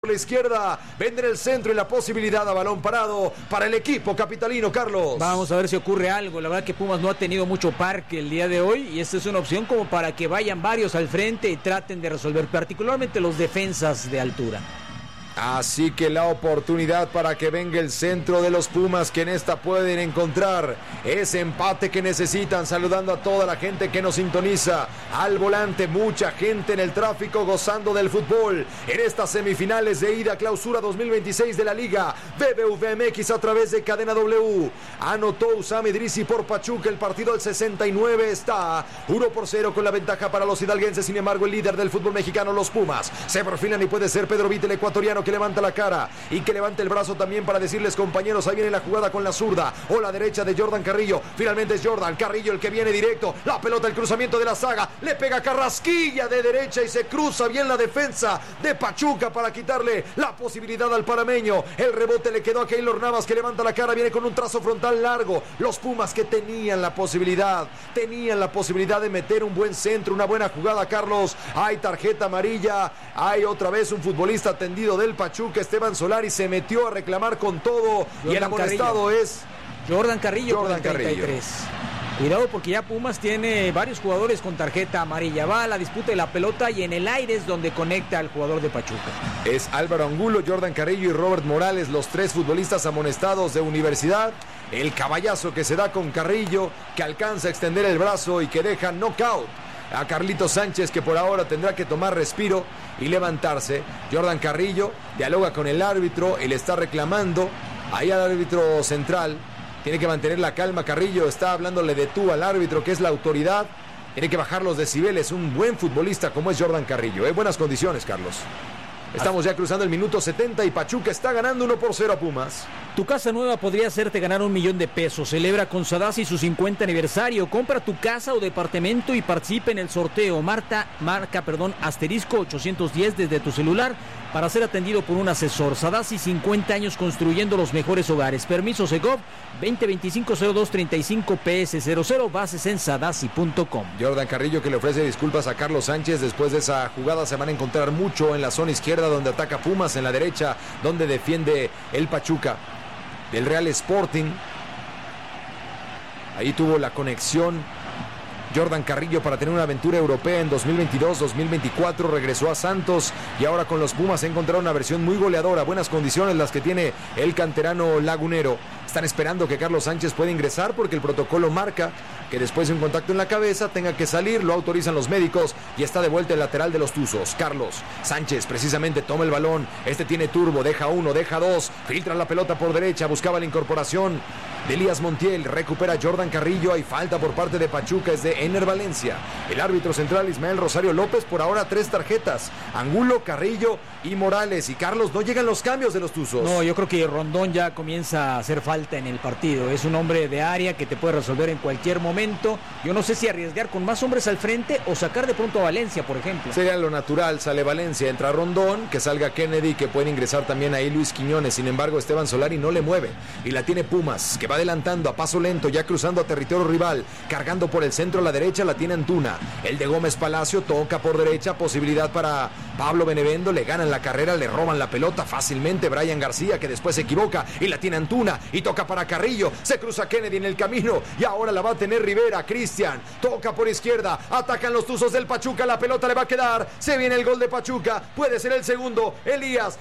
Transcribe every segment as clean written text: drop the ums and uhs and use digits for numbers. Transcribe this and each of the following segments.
por la izquierda, vende el centro y la posibilidad a balón parado para el equipo capitalino, Carlos. Vamos a ver si ocurre algo. La verdad que Pumas no ha tenido mucho parque el día de hoy y esta es una opción como para que vayan varios al frente y traten de resolver, particularmente los defensas de altura. Así que la oportunidad para que venga el centro de los Pumas, que en esta pueden encontrar ese empate que necesitan. Saludando a toda la gente que nos sintoniza al volante, mucha gente en el tráfico gozando del fútbol en estas semifinales de ida clausura 2026 de la Liga BBVA MX a través de Cadena W. Anotó Usam Idrisi por Pachuca, el partido del 69 está 1-0 con la ventaja para los hidalguenses. Sin embargo, el líder del fútbol mexicano, los Pumas, se perfilan y puede ser Pedro Vite, el ecuatoriano, que levanta la cara y que levante el brazo también para decirles: compañeros, ahí viene la jugada con la zurda o la derecha de Jordan Carrillo. Finalmente es Jordan Carrillo el que viene directo, la pelota, el cruzamiento de la saga, le pega Carrasquilla de derecha y se cruza bien la defensa de Pachuca para quitarle la posibilidad al parameño. El rebote le quedó a Keylor Navas, que levanta la cara, viene con un trazo frontal largo. Los Pumas que tenían la posibilidad de meter un buen centro, una buena jugada, Carlos. Hay tarjeta amarilla, hay otra vez un futbolista tendido del Pachuca, Esteban Solari, se metió a reclamar con todo. Jordan, y el amonestado Carrillo. Es Jordan Carrillo. Cuidado porque ya Pumas tiene varios jugadores con tarjeta amarilla. Va a la disputa de la pelota y en el aire es donde conecta al jugador de Pachuca. Es Álvaro Angulo, Jordan Carrillo y Robert Morales, los tres futbolistas amonestados de Universidad. El caballazo que se da con Carrillo, que alcanza a extender el brazo y que deja knockout a Carlitos Sánchez, que por ahora tendrá que tomar respiro y levantarse. Jordan Carrillo dialoga con el árbitro y le está reclamando ahí al árbitro central. Tiene que mantener la calma. Carrillo está hablándole de tú al árbitro, que es la autoridad. Tiene que bajar los decibeles. Un buen futbolista como es Jordan Carrillo. Buenas condiciones, Carlos. Estamos ya cruzando el minuto 70 y Pachuca está ganando 1-0 a Pumas. Tu casa nueva podría hacerte ganar $1,000,000. Celebra con Sadasi su 50 aniversario. Compra tu casa o departamento y participa en el sorteo. Marca asterisco 810 desde tu celular para ser atendido por un asesor. Sadasi, 50 años construyendo los mejores hogares. Permiso Segov 2025-0235 PS00. Bases en sadasi.com. Jordan Carrillo, que le ofrece disculpas a Carlos Sánchez después de esa jugada. Se van a encontrar mucho en la zona izquierda, donde ataca Pumas, en la derecha donde defiende el Pachuca del Real Sporting. Ahí tuvo la conexión Jordan Carrillo para tener una aventura europea en 2022-2024. Regresó a Santos y ahora con los Pumas ha encontrado una versión muy goleadora. Buenas condiciones las que tiene el canterano lagunero. Están esperando que Carlos Sánchez pueda ingresar porque el protocolo marca que después de un contacto en la cabeza tenga que salir. Lo autorizan los médicos y está de vuelta el lateral de los Tuzos. Carlos Sánchez precisamente toma el balón. Este tiene turbo, deja uno, deja dos. Filtra la pelota por derecha, buscaba la incorporación de Elías Montiel. Recupera Jordan Carrillo. Hay falta por parte de Pachuca, es de Ener Valencia. El árbitro central Ismael Rosario López. Por ahora 3 tarjetas: Angulo, Carrillo y Morales. Y Carlos, no llegan los cambios de los Tuzos. No, yo creo que Rondón ya comienza a hacer falta en el partido. Es un hombre de área que te puede resolver en cualquier momento. Yo no sé si arriesgar con más hombres al frente o sacar de pronto a Valencia, por ejemplo. Sería lo natural. Sale Valencia, entra Rondón, que salga Kennedy, que puede ingresar también ahí Luis Quiñones. Sin embargo, Esteban Solari no le mueve y la tiene Pumas, que va adelantando a paso lento, ya cruzando a territorio rival, cargando por el centro a la derecha. La tiene Antuna. El de Gómez Palacio toca por derecha, posibilidad para Pablo Benevendo. Le ganan la carrera, le roban la pelota fácilmente Brian García, que después se equivoca y la tiene Antuna y toca para Carrillo. Se cruza Kennedy en el camino y ahora la va a tener Rivera. Cristian toca por izquierda, atacan los Tuzos del Pachuca, la pelota le va a quedar, se viene el gol de Pachuca, puede ser el segundo. Elías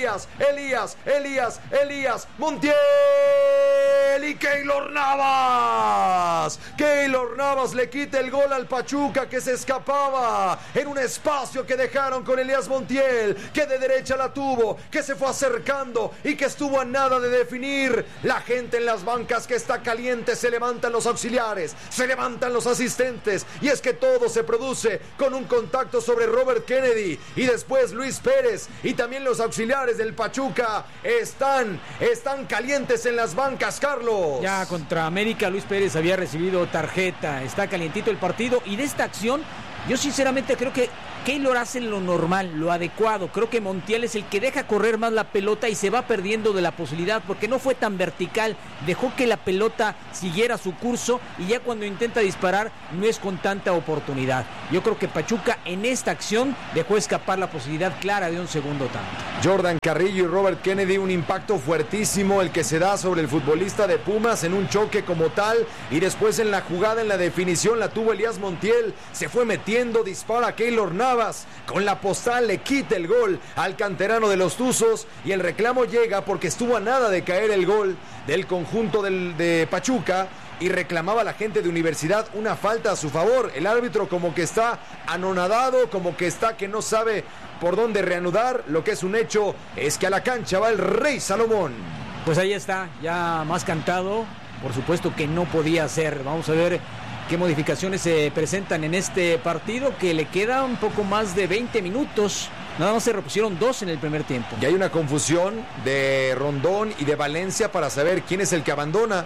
Montiel y Keylor Navas. Keylor Navas le quita el gol al Pachuca, que se escapaba en un espacio que dejaron con Elías Montiel, que de derecha la tuvo, que se fue acercando y que estuvo a nada de definir. La gente en las bancas que está caliente, se levantan los auxiliares, se levantan los asistentes, y es que todo se produce con un contacto sobre Robert Kennedy y después Luis Pérez, y también los auxiliares del Pachuca están calientes en las bancas, Carlos. Ya contra América Luis Pérez había recibido tarjeta, está calientito el partido, y de esta acción yo sinceramente creo que Keylor hace lo normal, lo adecuado. Creo que Montiel es el que deja correr más la pelota y se va perdiendo de la posibilidad porque no fue tan vertical, dejó que la pelota siguiera su curso y ya cuando intenta disparar no es con tanta oportunidad. Yo creo que Pachuca en esta acción dejó escapar la posibilidad clara de un segundo tanto. Jordan Carrillo y Robert Kennedy, un impacto fuertísimo el que se da sobre el futbolista de Pumas en un choque como tal, y después en la jugada, en la definición, la tuvo Elías Montiel, se fue metiendo, dispara a Keylor Navas, con la postal le quita el gol al canterano de los Tuzos, y el reclamo llega porque estuvo a nada de caer el gol del conjunto de Pachuca, y reclamaba la gente de Universidad una falta a su favor. El árbitro como que está anonadado, como que está que no sabe por dónde reanudar. Lo que es un hecho es que a la cancha va el Rey Salomón. Pues ahí está, ya más cantado, por supuesto que no podía ser. Vamos a ver qué modificaciones se presentan en este partido, que le queda un poco más de 20 minutos. Nada más se repusieron 2 en el primer tiempo. Y hay una confusión de Rondón y de Valencia para saber quién es el que abandona.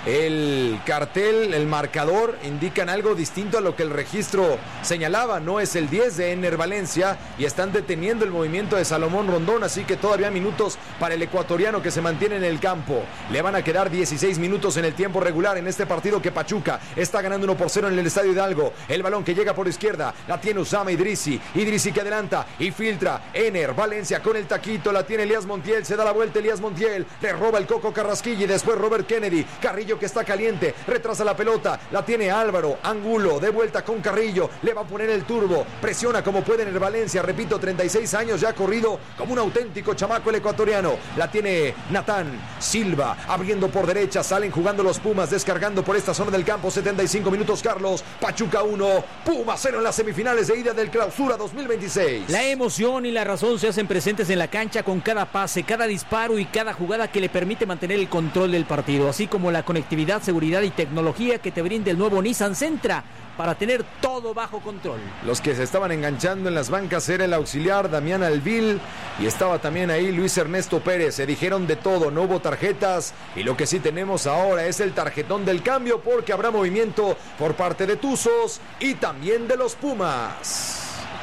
El cartel, el marcador indican algo distinto a lo que el registro señalaba. No es el 10 de Ener Valencia y están deteniendo el movimiento de Salomón Rondón, así que todavía minutos para el ecuatoriano que se mantiene en el campo. Le van a quedar 16 minutos en el tiempo regular en este partido que Pachuca está ganando 1-0 en el Estadio Hidalgo. El balón que llega por izquierda, la tiene Usama Idrisi que adelanta y filtra. Ener Valencia con el taquito, la tiene Elías Montiel, se da la vuelta Elías Montiel, le roba el Coco Carrasquilla y después Robert Kennedy. Carrillo que está caliente, retrasa la pelota, la tiene Álvaro Angulo, de vuelta con Carrillo, le va a poner el turbo, presiona como puede en el Valencia, repito, 36 años ya ha corrido como un auténtico chamaco el ecuatoriano, la tiene Natán Silva, abriendo por derecha, salen jugando los Pumas, descargando por esta zona del campo, 75 minutos Carlos, Pachuca 1, Pumas 0 en las semifinales de ida del Clausura 2026. La emoción y la razón se hacen presentes en la cancha con cada pase, cada disparo y cada jugada que le permite mantener el control del partido, así como la conectividad, seguridad y tecnología que te brinda el nuevo Nissan Sentra para tener todo bajo control. Los que se estaban enganchando en las bancas era el auxiliar Damián Alvil y estaba también ahí Luis Ernesto Pérez. Se dijeron de todo, no hubo tarjetas y lo que sí tenemos ahora es el tarjetón del cambio porque habrá movimiento por parte de Tuzos y también de los Pumas.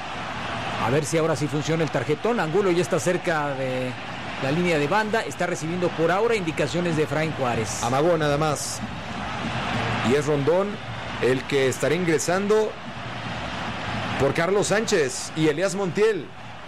A ver si ahora sí funciona el tarjetón. Angulo ya está cerca de la línea de banda, está recibiendo por ahora indicaciones de Efraín Juárez. Amagó nada más. Y es Rondón el que estará ingresando por Carlos Sánchez y Elías Montiel.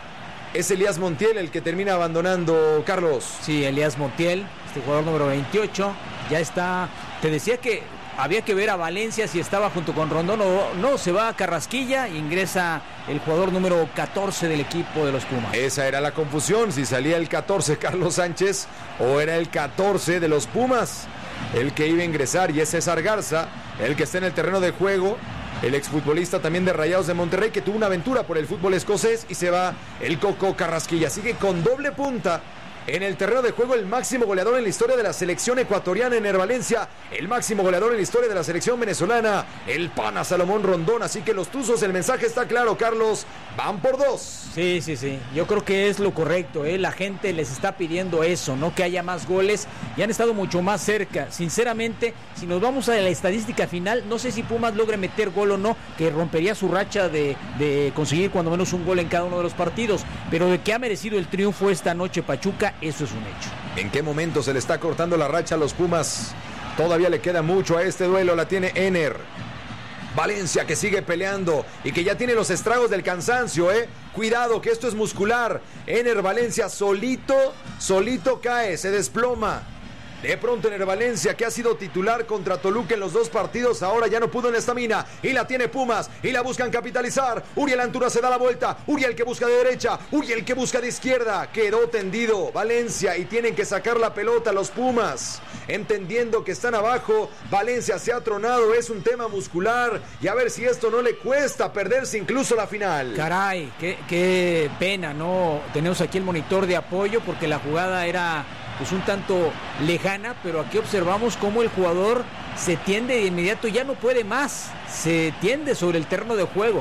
Es Elías Montiel el que termina abandonando, Carlos. Sí, Elías Montiel, este jugador número 28, ya está. Te decía que había que ver a Valencia si estaba junto con Rondón o no. Se va a Carrasquilla, ingresa el jugador número 14 del equipo de los Pumas. Esa era la confusión, si salía el 14 Carlos Sánchez o era el 14 de los Pumas el que iba a ingresar, y es César Garza el que está en el terreno de juego, el exfutbolista también de Rayados de Monterrey que tuvo una aventura por el fútbol escocés, y se va el Coco Carrasquilla. Sigue con doble punta en el terreno de juego el máximo goleador en la historia de la selección ecuatoriana, Ener Valencia, el máximo goleador en la historia de la selección venezolana, el pana Salomón Rondón. Así que los Tuzos, el mensaje está claro, Carlos, van por 2. Sí, yo creo que es lo correcto, la gente les está pidiendo eso, no que haya más goles, y han estado mucho más cerca. Sinceramente, si nos vamos a la estadística final, no sé si Pumas logre meter gol o no, que rompería su racha de conseguir cuando menos un gol en cada uno de los partidos, pero de que ha merecido el triunfo esta noche Pachuca, eso es un hecho. ¿En qué momento se le está cortando la racha a los Pumas? Todavía le queda mucho a este duelo, la tiene Ener Valencia, que sigue peleando y que ya tiene los estragos del cansancio, Cuidado, que esto es muscular. Ener Valencia solito cae, se desploma. De pronto Ener Valencia, que ha sido titular contra Toluca en los 2 partidos, ahora ya no pudo en la estamina, y la tiene Pumas, y la buscan capitalizar. Uriel Antuna se da la vuelta, Uriel que busca de derecha, Uriel que busca de izquierda, quedó tendido Valencia, y tienen que sacar la pelota los Pumas, entendiendo que están abajo. Valencia se ha tronado, es un tema muscular, y a ver si esto no le cuesta perderse incluso la final. Caray, qué pena, ¿no? Tenemos aquí el monitor de apoyo, porque la jugada era pues un tanto lejana, pero aquí observamos cómo el jugador se tiende de inmediato, ya no puede más, se tiende sobre el terreno de juego.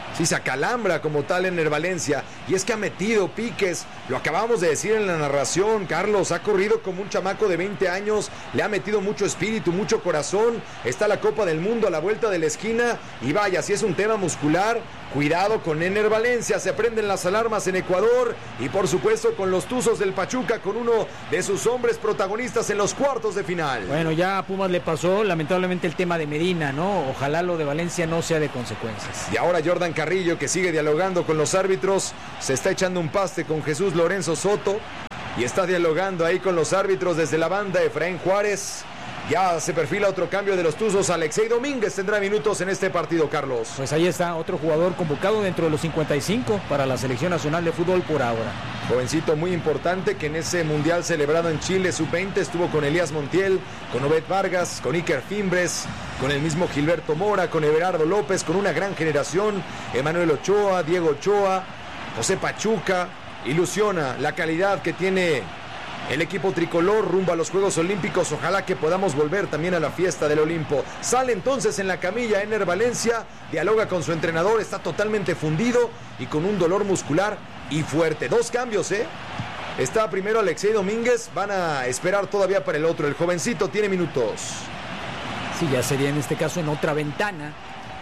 Sí, se acalambra como tal Ener Valencia, y es que ha metido piques, lo acabamos de decir en la narración, Carlos, ha corrido como un chamaco de 20 años, le ha metido mucho espíritu, mucho corazón, está la Copa del Mundo a la vuelta de la esquina, y vaya, si es un tema muscular, cuidado con Ener Valencia, se prenden las alarmas en Ecuador, y por supuesto con los Tuzos del Pachuca, con uno de sus hombres protagonistas en los cuartos de final. Bueno, ya a Pumas le pasó lamentablemente el tema de Medina, ¿no? Ojalá lo de Valencia no sea de consecuencias. Y ahora Jordan Carrillo, que sigue dialogando con los árbitros, se está echando un paste con Jesús Lorenzo Soto y está dialogando ahí con los árbitros desde la banda. Efraín Juárez. Ya se perfila otro cambio de los Tuzos. Alexei Domínguez tendrá minutos en este partido, Carlos. Pues ahí está otro jugador convocado dentro de los 55 para la Selección Nacional de Fútbol por ahora. Jovencito muy importante que en ese mundial celebrado en Chile, sub-20, estuvo con Elías Montiel, con Obed Vargas, con Iker Fimbres, con el mismo Gilberto Mora, con Everardo López, con una gran generación, Emanuel Ochoa, Diego Ochoa, José Pachuca. Ilusiona la calidad que tiene el equipo tricolor rumbo a los Juegos Olímpicos. Ojalá que podamos volver también a la fiesta del Olimpo. Sale entonces en la camilla Ener Valencia, dialoga con su entrenador, está totalmente fundido y con un dolor muscular y fuerte. Dos cambios, Está primero Alexei Domínguez, van a esperar todavía para el otro. El jovencito tiene minutos. Sí, ya sería en este caso en otra ventana.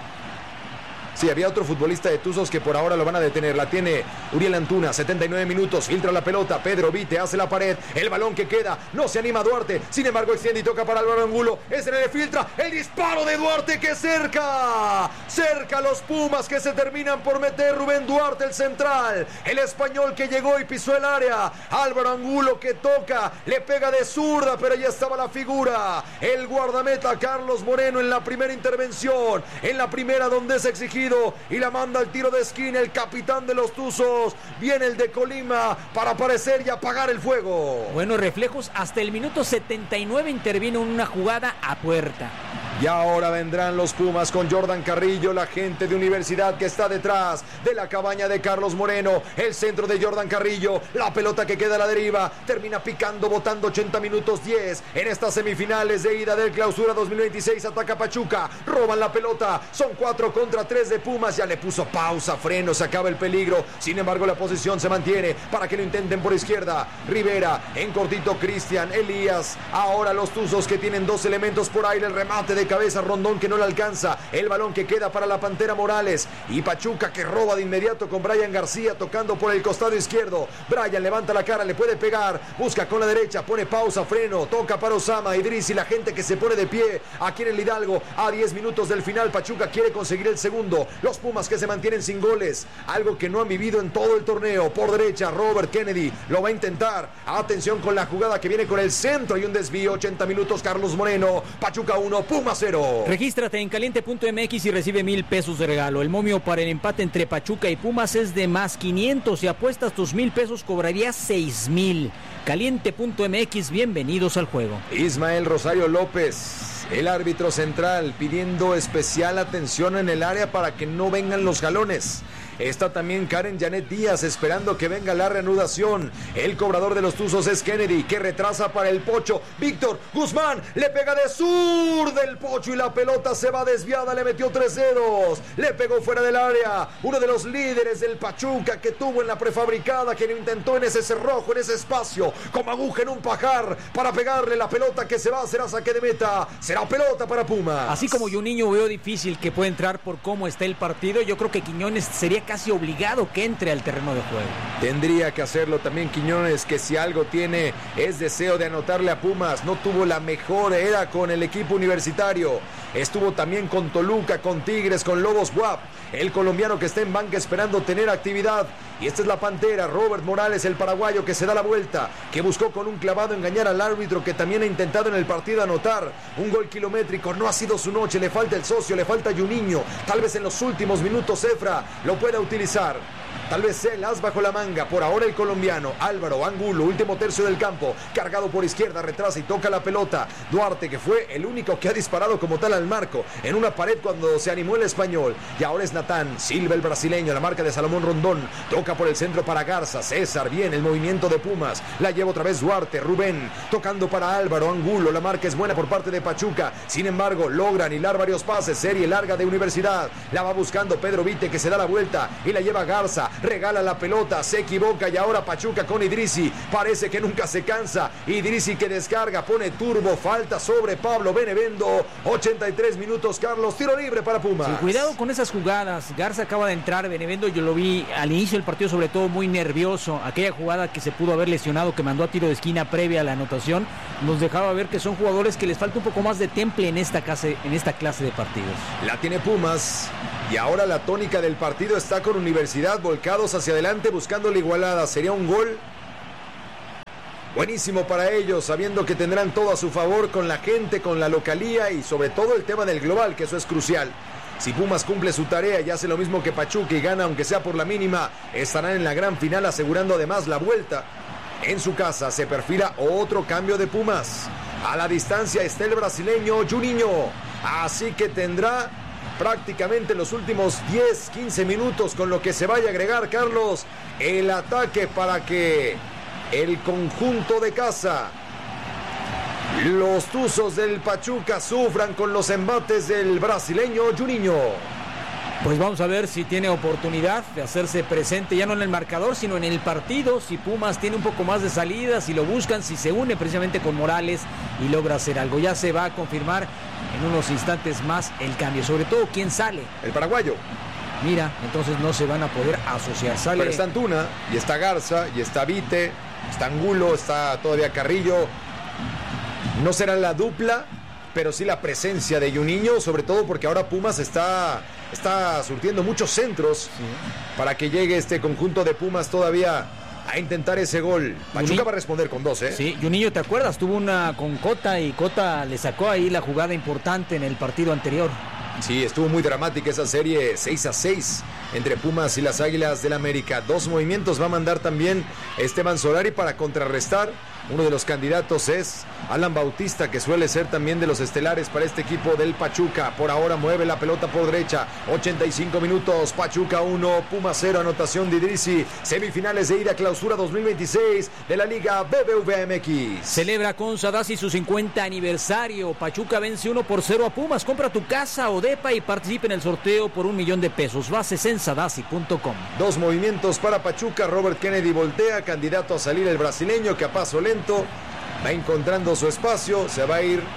Sí, había otro futbolista de Tuzos que por ahora lo van a detener. La tiene Uriel Antuna, 79 minutos, filtra la pelota, Pedro Vite hace la pared, el balón que queda, no se anima Duarte, sin embargo extiende y toca para Álvaro Angulo, ese le filtra, el disparo de Duarte que cerca los Pumas que se terminan por meter. Rubén Duarte, el central, el español que llegó y pisó el área, Álvaro Angulo que toca, le pega de zurda, pero ya estaba la figura, el guardameta Carlos Moreno en la primera intervención, en la primera donde es exigido, y la manda al tiro de esquina el capitán de los Tuzos. Viene el de Colima para aparecer y apagar el fuego. Buenos reflejos, hasta el minuto 79 intervino en una jugada a puerta. Y ahora vendrán los Pumas con Jordan Carrillo, la gente de Universidad que está detrás de la cabaña de Carlos Moreno. El centro de Jordan Carrillo, la pelota que queda a la deriva, termina picando, botando 80 minutos 10 en estas semifinales de ida del Clausura 2026. Ataca Pachuca, roban la pelota, son 4 contra 3 de Pumas. Ya le puso pausa, freno, se acaba el peligro. Sin embargo, la posición se mantiene para que lo intenten por izquierda. Rivera, en cortito Cristian, Elías. Ahora los Tuzos que tienen dos elementos por aire, el remate de cabeza, Rondón que no le alcanza, el balón que queda para la Pantera Morales, y Pachuca que roba de inmediato con Brian García tocando por el costado izquierdo. Brian levanta la cara, le puede pegar, busca con la derecha, pone pausa, freno, toca para Osama Idris y la gente que se pone de pie aquí en el Hidalgo. A 10 minutos del final, Pachuca quiere conseguir el segundo. Los Pumas que se mantienen sin goles, algo que no han vivido en todo el torneo. Por derecha, Robert Kennedy lo va a intentar. Atención con la jugada que viene con el centro y un desvío. 80 minutos, Carlos Moreno. Pachuca 1, Pumas 0. Regístrate en caliente.mx y recibe 1,000 pesos de regalo. El momio para el empate entre Pachuca y Pumas es de más 500. Si apuestas tus 1,000 pesos, cobrarías 6,000. Caliente.mx, bienvenidos al juego. Ismael Rosario López, el árbitro central, pidiendo especial atención en el área para que no vengan los jalones. Está también Karen Janet Díaz esperando que venga la reanudación. El cobrador de los Tuzos es Kennedy, que retrasa para el Pocho. Víctor Guzmán le pega de sur del Pocho y la pelota se va desviada. Le metió 3 dedos. Le pegó fuera del área. Uno de los líderes del Pachuca que tuvo en la prefabricada, que lo intentó en ese cerrojo, en ese espacio, como aguja en un pajar, para pegarle la pelota que se va. Será saque de meta. Será pelota para Pumas. Así como yo, niño, veo difícil que pueda entrar por cómo está el partido, yo creo que Quiñones sería casi obligado que entre al terreno de juego. Tendría que hacerlo también Quiñones, que si algo tiene es deseo de anotarle a Pumas. No tuvo la mejor era con el equipo universitario. Estuvo también con Toluca, con Tigres, con Lobos WAP. El colombiano que está en banca esperando tener actividad. Y esta es la Pantera, Robert Morales, el paraguayo que se da la vuelta, que buscó con un clavado engañar al árbitro, que también ha intentado en el partido anotar un gol kilométrico. No ha sido su noche, le falta el socio, le falta Juninho. Tal vez en los últimos minutos Efra lo pueda utilizar. Tal vez sea el as bajo la manga. Por ahora el colombiano Álvaro Angulo, último tercio del campo, cargado por izquierda, retrasa y toca la pelota. Duarte, que fue el único que ha disparado como tal al marco en una pared cuando se animó el español. Y ahora es Natán Silva, el brasileño, la marca de Salomón Rondón. Toca por el centro para Garza. César, bien el movimiento de Pumas. La lleva otra vez Duarte. Rubén tocando para Álvaro Angulo. La marca es buena por parte de Pachuca. Sin embargo, logran hilar varios pases. Serie larga de Universidad. La va buscando Pedro Vite, que se da la vuelta y la lleva Garza. Regala la pelota, se equivoca y ahora Pachuca con Idrissi. Parece que nunca se cansa. Idrissi que descarga, pone turbo. Falta sobre Pablo Benevendo. 83 minutos, Carlos. Tiro libre para Pumas. Sí, cuidado con esas jugadas. Garza acaba de entrar. Benevendo yo lo vi al inicio del partido, sobre todo muy nervioso. Aquella jugada que se pudo haber lesionado, que mandó a tiro de esquina previa a la anotación, nos dejaba ver que son jugadores que les falta un poco más de temple en esta clase de partidos. La tiene Pumas. Y ahora la tónica del partido está con Universidad, volcados hacia adelante buscando la igualada. Sería un gol buenísimo para ellos, sabiendo que tendrán todo a su favor con la gente, con la localía y sobre todo el tema del global, que eso es crucial. Si Pumas cumple su tarea y hace lo mismo que Pachuca y gana aunque sea por la mínima, estarán en la gran final asegurando además la vuelta. En su casa se perfila otro cambio de Pumas. A la distancia está el brasileño Juninho, así que tendrá prácticamente los últimos 10-15 minutos con lo que se vaya a agregar, Carlos, el ataque para que el conjunto de casa, los Tuzos del Pachuca, sufran con los embates del brasileño Juninho. Pues vamos a ver si tiene oportunidad de hacerse presente ya no en el marcador, sino en el partido. Si Pumas tiene un poco más de salida, si lo buscan, si se une precisamente con Morales y logra hacer algo. Ya se va a confirmar en unos instantes más el cambio, sobre todo quién sale. El paraguayo. Mira, entonces no se van a poder asociar. Sale. Pero está Antuna, y está Garza, y está Vite, está Angulo, está todavía Carrillo. No será la dupla, pero sí la presencia de Juninho, sobre todo porque ahora Pumas está surtiendo muchos centros para que llegue este conjunto de Pumas todavía a intentar ese gol. Pachuca va a responder con 2, ¿eh? Sí, Juninho, ¿te acuerdas? Tuvo una con Cota y Cota le sacó ahí la jugada importante en el partido anterior. Sí, estuvo muy dramática esa serie 6-6 entre Pumas y las Águilas del América. 2 movimientos va a mandar también Esteban Solari para contrarrestar. Uno de los candidatos es Alan Bautista, que suele ser también de los estelares para este equipo del Pachuca. Por ahora mueve la pelota por derecha. 85 minutos, Pachuca 1, Pumas 0, anotación de Idrissi. Semifinales de ida, clausura 2026 de la Liga BBVA MX. Celebra con Sadasi su 50 aniversario. Pachuca vence 1-0 a Pumas. Compra tu casa o depa y participa en el sorteo por $1,000,000. Bases en sadasi.com. 2 movimientos para Pachuca. Robert Kennedy voltea, candidato a salir el brasileño, que a paso lento va encontrando su espacio, se va a ir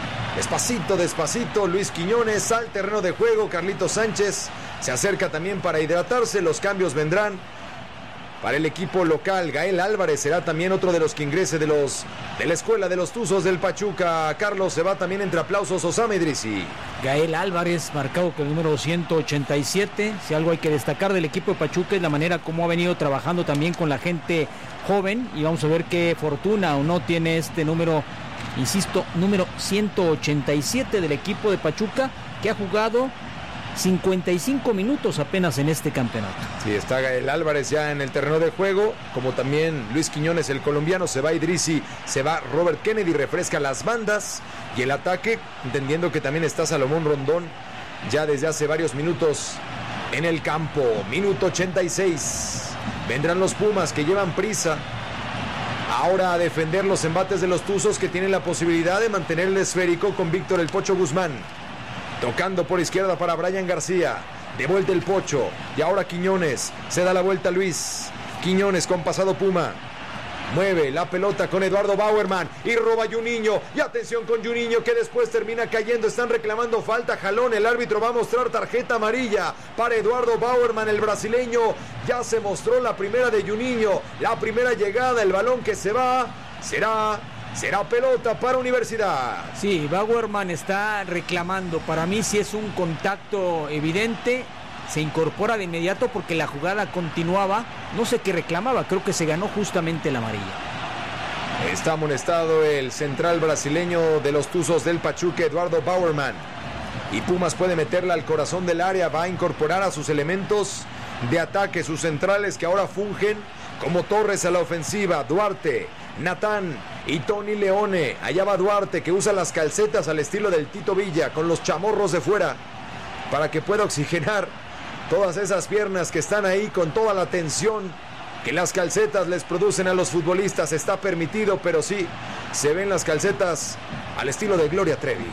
despacito. Luis Quiñones al terreno de juego. Carlitos Sánchez se acerca también para hidratarse. Los cambios vendrán para el equipo local. Gael Álvarez será también otro de los que ingrese de la escuela de los Tuzos del Pachuca. Carlos, se va también entre aplausos Osama Idrissi. Gael Álvarez, marcado con el número 187. Si algo hay que destacar del equipo de Pachuca es la manera como ha venido trabajando también con la gente joven, y vamos a ver qué fortuna o no tiene este número, insisto, número 187 del equipo de Pachuca, que ha jugado 55 minutos apenas en este campeonato. Sí, está Gael Álvarez ya en el terreno de juego, como también Luis Quiñones, el colombiano. Se va Idrissi, se va Robert Kennedy, refresca las bandas y el ataque, entendiendo que también está Salomón Rondón ya desde hace varios minutos en el campo. Minuto 86. Vendrán los Pumas, que llevan prisa ahora a defender los embates de los Tuzos, que tienen la posibilidad de mantener el esférico con Víctor el Pocho Guzmán. Tocando por izquierda para Brian García. De vuelta el Pocho. Y ahora Quiñones. Se da la vuelta Luis. Quiñones con pasado Puma. Mueve la pelota con Eduardo Bauerman y roba Juninho. Y atención con Juninho, que después termina cayendo. Están reclamando falta, jalón. El árbitro va a mostrar tarjeta amarilla para Eduardo Bauerman, el brasileño. Ya se mostró la primera de Juninho. La primera llegada, el balón que se va. Será pelota para Universidad. Sí, Bauerman está reclamando. Para mí sí es un contacto evidente. Se incorpora de inmediato porque la jugada continuaba. No sé qué reclamaba, creo que se ganó justamente la amarilla. Está amonestado el central brasileño de los Tuzos del Pachuca, Eduardo Bauerman. Y Pumas puede meterla al corazón del área, va a incorporar a sus elementos de ataque. Sus centrales que ahora fungen como torres a la ofensiva. Duarte, Natán y Tony Leone. Allá va Duarte, que usa las calcetas al estilo del Tito Villa, con los chamorros de fuera, para que pueda oxigenar todas esas piernas que están ahí con toda la tensión que las calcetas les producen a los futbolistas. Está permitido, pero sí, se ven las calcetas al estilo de Gloria Trevi.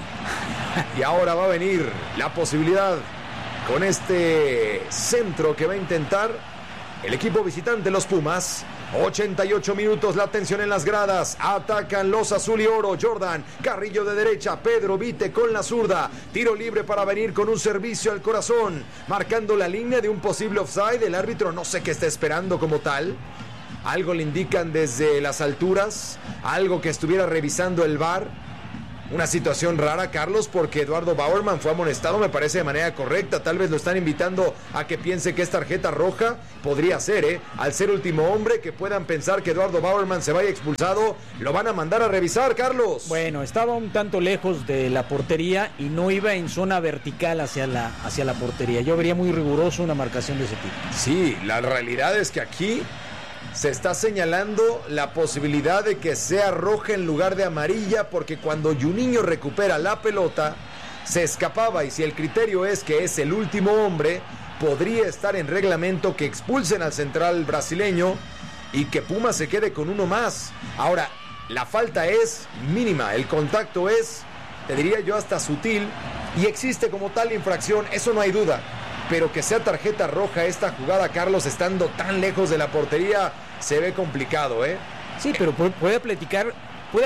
Y ahora va a venir la posibilidad con este centro que va a intentar el equipo visitante, los Pumas. 88 minutos, la tensión en las gradas. Atacan los azul y oro. Jordan Carrillo de derecha, Pedro Vite con la zurda. Tiro libre para venir con un servicio al corazón, marcando la línea de un posible offside. El árbitro no sé qué está esperando como tal. Algo le indican desde las alturas, algo que estuviera revisando el VAR. Una situación rara, Carlos, porque Eduardo Bauerman fue amonestado, me parece, de manera correcta. Tal vez lo están invitando a que piense que es tarjeta roja. Podría ser, al ser último hombre, que puedan pensar que Eduardo Bauerman se vaya expulsado. Lo van a mandar a revisar, Carlos. Bueno, estaba un tanto lejos de la portería y no iba en zona vertical hacia la portería. Yo vería muy riguroso una marcación de ese tipo. Sí, la realidad es que aquí se está señalando la posibilidad de que sea roja en lugar de amarilla, porque cuando Juninho recupera la pelota, se escapaba, y si el criterio es que es el último hombre, podría estar en reglamento que expulsen al central brasileño y que Puma se quede con uno más. Ahora, la falta es mínima, el contacto es, te diría yo, hasta sutil, y existe como tal infracción, eso no hay duda. Pero que sea tarjeta roja esta jugada, Carlos, estando tan lejos de la portería, se ve complicado, ¿eh? Sí, pero puede aplicar,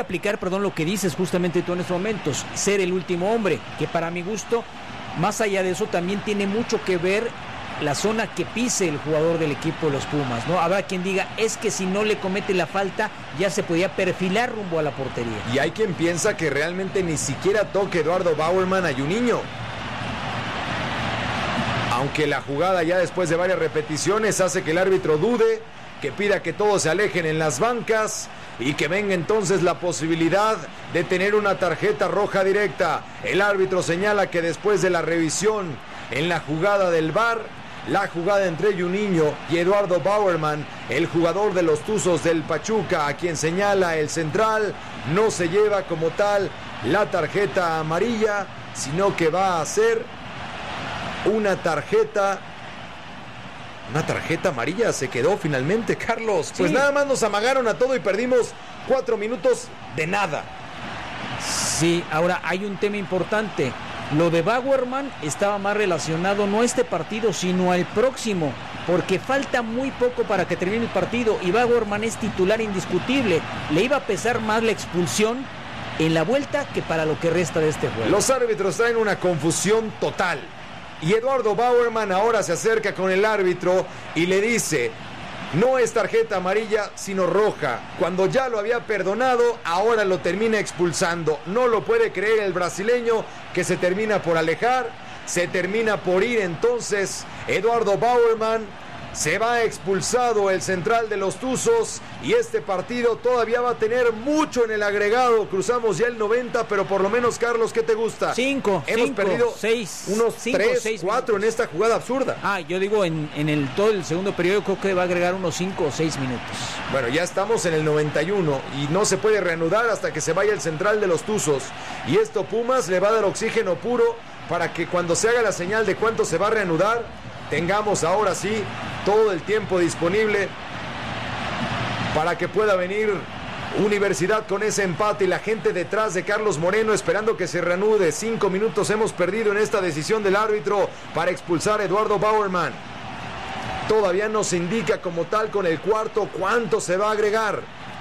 lo que dices justamente tú en estos momentos, ser el último hombre, que para mi gusto, más allá de eso, también tiene mucho que ver la zona que pise el jugador del equipo de los Pumas, ¿no? Habrá quien diga, es que si no le comete la falta, ya se podía perfilar rumbo a la portería. Y hay quien piensa que realmente ni siquiera toque Eduardo Bauerman a Juninho. Aunque la jugada ya después de varias repeticiones hace que el árbitro dude, que pida que todos se alejen en las bancas y que venga entonces la posibilidad de tener una tarjeta roja directa. El árbitro señala que después de la revisión en la jugada del VAR, la jugada entre Juninho y Eduardo Bauerman, el jugador de los Tuzos del Pachuca, a quien señala el central, no se lleva como tal la tarjeta amarilla, sino que va a ser una tarjeta amarilla. Se quedó finalmente, Carlos. Pues sí. Nada más nos amagaron a todo y perdimos 4 minutos de nada. Sí, ahora hay un tema importante. Lo de Bauerman estaba más relacionado no a este partido, sino al próximo, porque falta muy poco para que termine el partido y Bauerman es titular indiscutible. Le iba a pesar más la expulsión en la vuelta que para lo que resta de este juego. Los árbitros traen una confusión total. Y Eduardo Bauerman ahora se acerca con el árbitro y le dice, no es tarjeta amarilla sino roja. Cuando ya lo había perdonado, ahora lo termina expulsando. No lo puede creer el brasileño, que se termina por alejar, se termina por ir. Entonces Eduardo Bauerman se va expulsado, el central de los Tuzos, y este partido todavía va a tener mucho en el agregado. Cruzamos ya el 90, pero por lo menos, Carlos, ¿qué te gusta? 5. Hemos perdido 6. Unos 3, 4 en esta jugada absurda. Yo digo en todo el segundo periodo creo que va a agregar unos 5 o 6 minutos. Bueno, ya estamos en el 91 y no se puede reanudar hasta que se vaya el central de los Tuzos. Y esto Pumas le va a dar oxígeno puro para que cuando se haga la señal de cuánto se va a reanudar, tengamos ahora sí todo el tiempo disponible para que pueda venir Universidad con ese empate y la gente detrás de Carlos Moreno esperando que se reanude. 5 minutos hemos perdido en esta decisión del árbitro para expulsar a Eduardo Bauerman. Todavía no se indica como tal con el cuarto cuánto se va a agregar.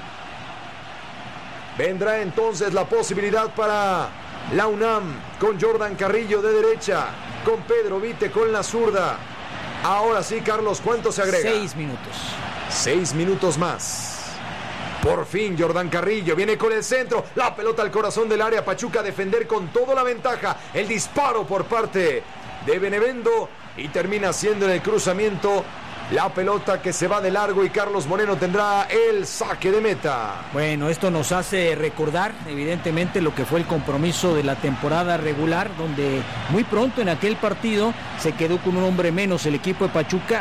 Vendrá entonces la posibilidad para la UNAM con Jordan Carrillo de derecha, con Pedro Vite con la zurda. Ahora sí, Carlos, ¿cuánto se agrega? 6 minutos. 6 minutos más. Por fin Jordan Carrillo viene con el centro, la pelota al corazón del área, Pachuca a defender con toda la ventaja, el disparo por parte de Benevendo y termina siendo en el cruzamiento La pelota que se va de largo y Carlos Moreno tendrá el saque de meta. Bueno, esto nos hace recordar evidentemente lo que fue el compromiso de la temporada regular, donde muy pronto en aquel partido se quedó con un hombre menos el equipo de Pachuca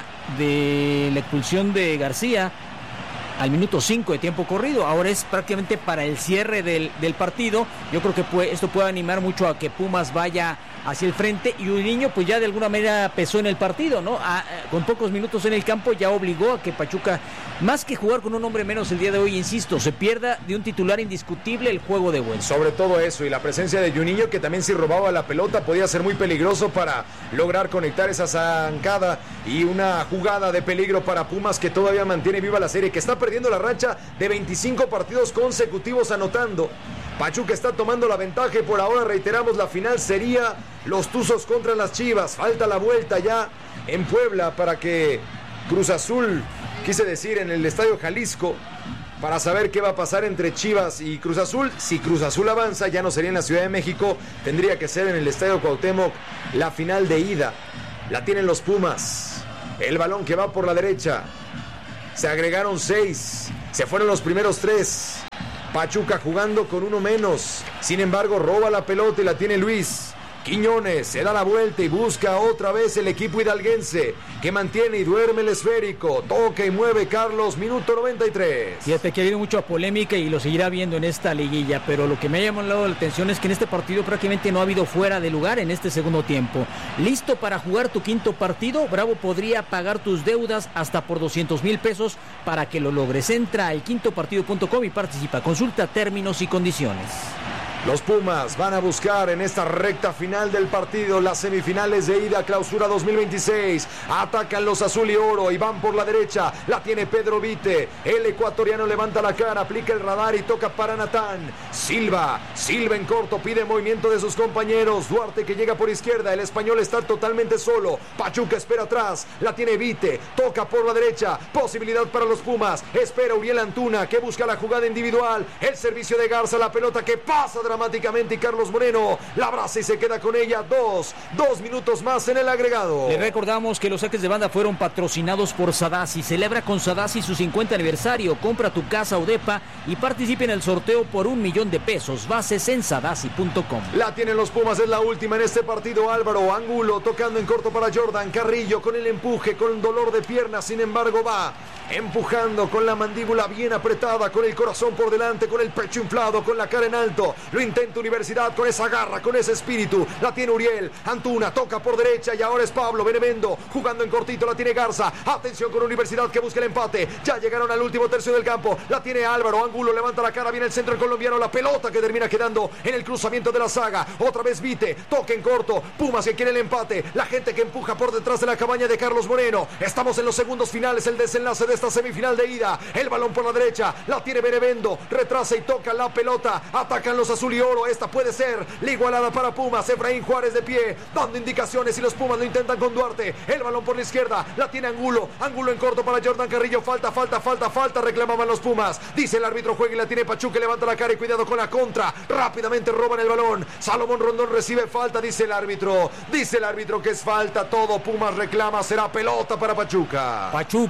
de la expulsión de García al minuto 5 de tiempo corrido. Ahora es prácticamente para el cierre del partido. Yo creo que esto puede animar mucho a que Pumas vaya hacia el frente, y Juninho pues ya de alguna manera pesó en el partido, ¿no? Con pocos minutos en el campo ya obligó a que Pachuca, más que jugar con un hombre menos el día de hoy, insisto, se pierda de un titular indiscutible el juego de vuelta. Sobre todo eso, y la presencia de Juninho, que también si robaba la pelota podía ser muy peligroso para lograr conectar esa zancada y una jugada de peligro para Pumas, que todavía mantiene viva la serie, que está perdiendo la racha de 25 partidos consecutivos anotando. Pachuca está tomando la ventaja y por ahora, reiteramos, la final sería los Tuzos contra las Chivas. Falta la vuelta ya en Puebla para que Cruz Azul, quise decir en el Estadio Jalisco, para saber qué va a pasar entre Chivas y Cruz Azul. Si Cruz Azul avanza, ya no sería en la Ciudad de México, tendría que ser en el Estadio Cuauhtémoc la final de ida. La tienen los Pumas. El balón que va por la derecha. Se agregaron 6. Se fueron los primeros 3. Pachuca jugando con uno menos. Sin embargo, roba la pelota y la tiene Luis Quiñones. Se da la vuelta y busca otra vez el equipo hidalguense, que mantiene y duerme el esférico. Toca y mueve Carlos, minuto 93. Fíjate que ha habido mucha polémica y lo seguirá viendo en esta liguilla, pero lo que me ha llamado la atención es que en este partido prácticamente no ha habido fuera de lugar en este segundo tiempo. ¿Listo para jugar tu quinto partido? Bravo podría pagar tus deudas hasta por 200,000 pesos para que lo logres. Entra al quintopartido.com y participa. Consulta términos y condiciones. Los Pumas van a buscar en esta recta final del partido las semifinales de ida Clausura 2026. Atacan los azul y oro y van por la derecha. La tiene Pedro Vite. El ecuatoriano levanta la cara, aplica el radar y toca para Natán Silva. Silva en corto, pide movimiento de sus compañeros. Duarte que llega por izquierda. El español está totalmente solo. Pachuca espera atrás. La tiene Vite. Toca por la derecha. Posibilidad para los Pumas. Espera Uriel Antuna, que busca la jugada individual. El servicio de Garza. La pelota que pasa dramáticamente y Carlos Moreno la abraza y se queda con ella. Dos minutos más en el agregado. Le recordamos que los saques de banda fueron patrocinados por Sadasi. Celebra con Sadasi su 50 aniversario. Compra tu casa o depa y participe en el sorteo por $1,000,000. Bases en sadasi.com. La tienen los Pumas, es la última en este partido. Álvaro Angulo tocando en corto para Jordan Carrillo con el empuje, con dolor de pierna, sin embargo va empujando con la mandíbula bien apretada, con el corazón por delante, con el pecho inflado, con la cara en alto. Lo intenta Universidad con esa garra, con ese espíritu. La tiene Uriel Antuna, toca por derecha y ahora es Pablo Benevendo jugando en cortito. La tiene Garza. Atención con Universidad que busca el empate. Ya llegaron al último tercio del campo. La tiene Álvaro Angulo, levanta la cara, viene el centro el colombiano. La pelota que termina quedando en el cruzamiento de la saga. Otra vez Vite, toca en corto. Pumas que quiere el empate. La gente que empuja por detrás de la cabaña de Carlos Moreno. Estamos en los segundos finales, el desenlace de esta semifinal de ida. El balón por la derecha, la tiene Benevendo, retrasa y toca la pelota. Atacan los azul y oro. Esta puede ser la igualada para Pumas. Efraín Juárez de pie, dando indicaciones y los Pumas lo intentan con Duarte. El balón por la izquierda, la tiene Angulo. Angulo en corto para Jordan Carrillo. Falta. Reclamaban los Pumas. Dice el árbitro, juega y la tiene Pachuca. Levanta la cara y cuidado con la contra. Rápidamente roban el balón. Salomón Rondón recibe falta, dice el árbitro. Dice el árbitro que es falta. Todo Pumas reclama. Será pelota para Pachuca.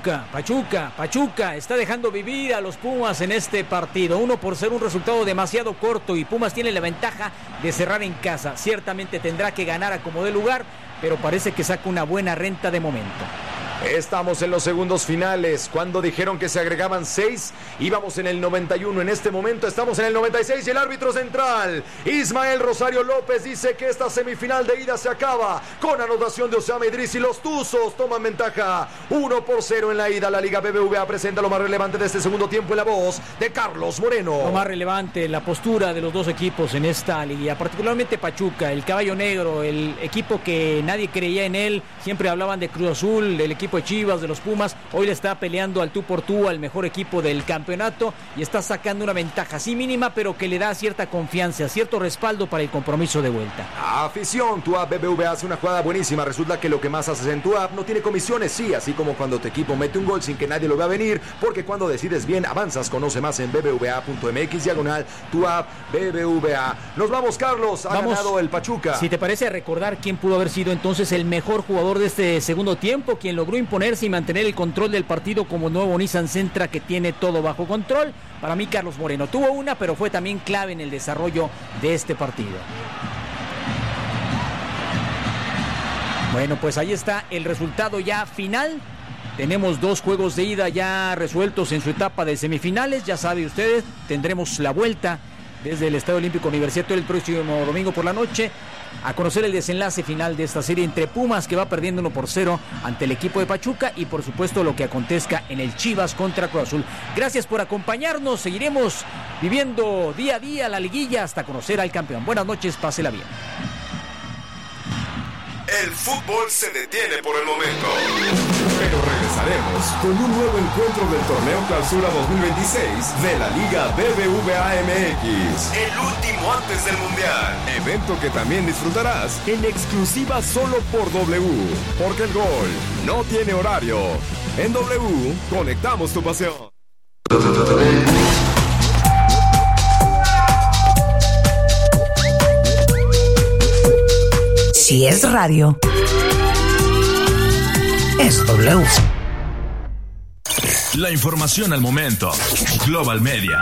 Pachuca está dejando vivir a los Pumas en este partido. 1-0, un resultado demasiado corto y Pumas tiene la ventaja de cerrar en casa. Ciertamente tendrá que ganar a como dé lugar, pero parece que saca una buena renta de momento. Estamos en los segundos finales. Cuando dijeron que se agregaban 6, íbamos en el 91. En este momento estamos en el 96 y el árbitro central, Ismael Rosario López, dice que esta semifinal de ida se acaba con anotación de Osama Idris y los Tuzos toman ventaja 1-0 en la ida. La Liga BBVA presenta lo más relevante de este segundo tiempo en la voz de Carlos Moreno. Lo más relevante, la postura de los dos equipos en esta liga, particularmente Pachuca, el caballo negro, el equipo que nadie creía en él. Siempre hablaban de Cruz Azul, del equipo de Chivas, de los Pumas. Hoy le está peleando al tú por tú al mejor equipo del campeonato y está sacando una ventaja, sí mínima, pero que le da cierta confianza, cierto respaldo para el compromiso de vuelta. Afición, tu app BBVA hace una jugada buenísima. Resulta que lo que más haces en tu app no tiene comisiones, sí, así como cuando tu equipo mete un gol sin que nadie lo vea venir, porque cuando decides bien avanzas. Conoce más en bbva.mx/ tu app BBVA. Nos vamos, Carlos. Ganado el Pachuca. Si te parece, recordar quién pudo haber sido entonces el mejor jugador de este segundo tiempo, quien logró imponerse y mantener el control del partido como nuevo Nissan Sentra, que tiene todo bajo control. Para mí, Carlos Moreno tuvo una, pero fue también clave en el desarrollo de este partido. Bueno, pues ahí está el resultado ya final. Tenemos 2 juegos de ida ya resueltos en su etapa de semifinales. Ya sabe ustedes, tendremos la vuelta desde el Estadio Olímpico Universitario el próximo domingo por la noche a conocer el desenlace final de esta serie entre Pumas, que va perdiendo 1-0 ante el equipo de Pachuca, y por supuesto lo que acontezca en el Chivas contra Cruz Azul. Gracias por acompañarnos. Seguiremos viviendo día a día la liguilla hasta conocer al campeón. Buenas noches, pásela bien. El fútbol se detiene por el momento, pero regresaremos con un nuevo encuentro del Torneo Clausura 2026 de la Liga BBVA MX, el último antes del Mundial, evento que también disfrutarás en exclusiva solo por W, porque el gol no tiene horario. En W, conectamos tu pasión. Si es radio, es W. La información al momento. Global Media.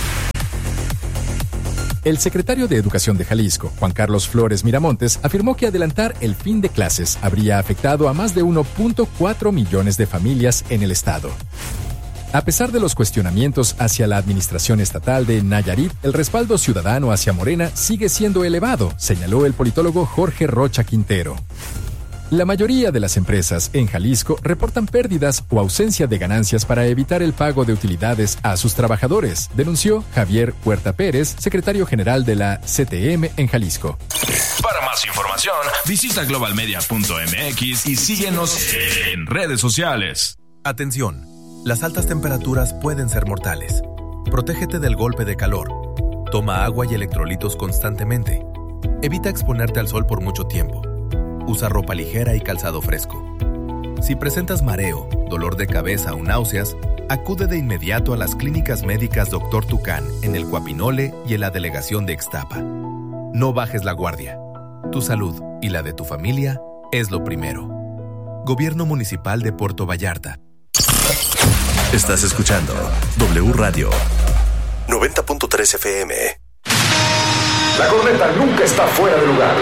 El secretario de Educación de Jalisco, Juan Carlos Flores Miramontes, afirmó que adelantar el fin de clases habría afectado a más de 1.4 millones de familias en el estado. A pesar de los cuestionamientos hacia la administración estatal de Nayarit, el respaldo ciudadano hacia Morena sigue siendo elevado, señaló el politólogo Jorge Rocha Quintero. La mayoría de las empresas en Jalisco reportan pérdidas o ausencia de ganancias para evitar el pago de utilidades a sus trabajadores, denunció Javier Huerta Pérez, secretario general de la CTM en Jalisco. Para más información, visita globalmedia.mx y síguenos en redes sociales. Atención. Las altas temperaturas pueden ser mortales. Protégete del golpe de calor. Toma agua y electrolitos constantemente. Evita exponerte al sol por mucho tiempo. Usa ropa ligera y calzado fresco. Si presentas mareo, dolor de cabeza o náuseas, acude de inmediato a las clínicas médicas Dr. Tucán en el Cuapinole y en la delegación de Ixtapa. No bajes la guardia. Tu salud y la de tu familia es lo primero. Gobierno Municipal de Puerto Vallarta. Estás escuchando W Radio 90.3 FM. La corneta nunca está fuera de lugar.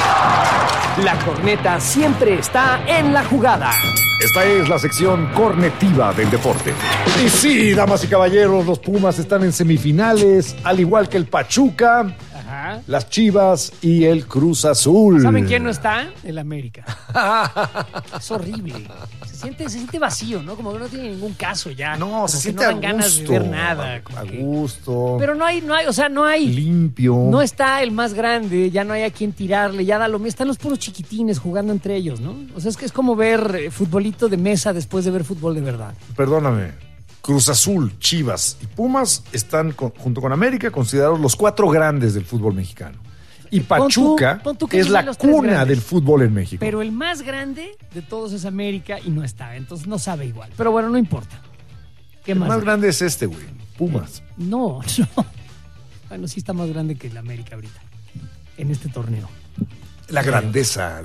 La corneta siempre está en la jugada. Esta es la sección cornetiva del deporte. Y sí, damas y caballeros, los Pumas están en semifinales, al igual que el Pachuca, las Chivas y el Cruz Azul. ¿Saben quién no está? El América. Es horrible. Se siente vacío, ¿no? Como que no tiene ningún caso ya. No, como se que siente no a dan gusto. ganas de ver nada. A gusto. Pero no hay, o sea, no hay. Limpio. No está el más grande, ya no hay a quien tirarle, ya da lo mismo. Están los puros chiquitines jugando entre ellos, ¿no? O sea, es que es como ver futbolito de mesa después de ver fútbol de verdad. Perdóname. Cruz Azul, Chivas y Pumas están, junto con América, considerados los 4 grandes del fútbol mexicano. Y Pachuca pon tú que es la cuna del fútbol en México. Pero el más grande de todos es América y no está, entonces no sabe igual. Pero bueno, no importa. ¿Qué el más da? grande es este, güey, Pumas. No. Bueno, sí está más grande que el América ahorita, en este torneo. La grandeza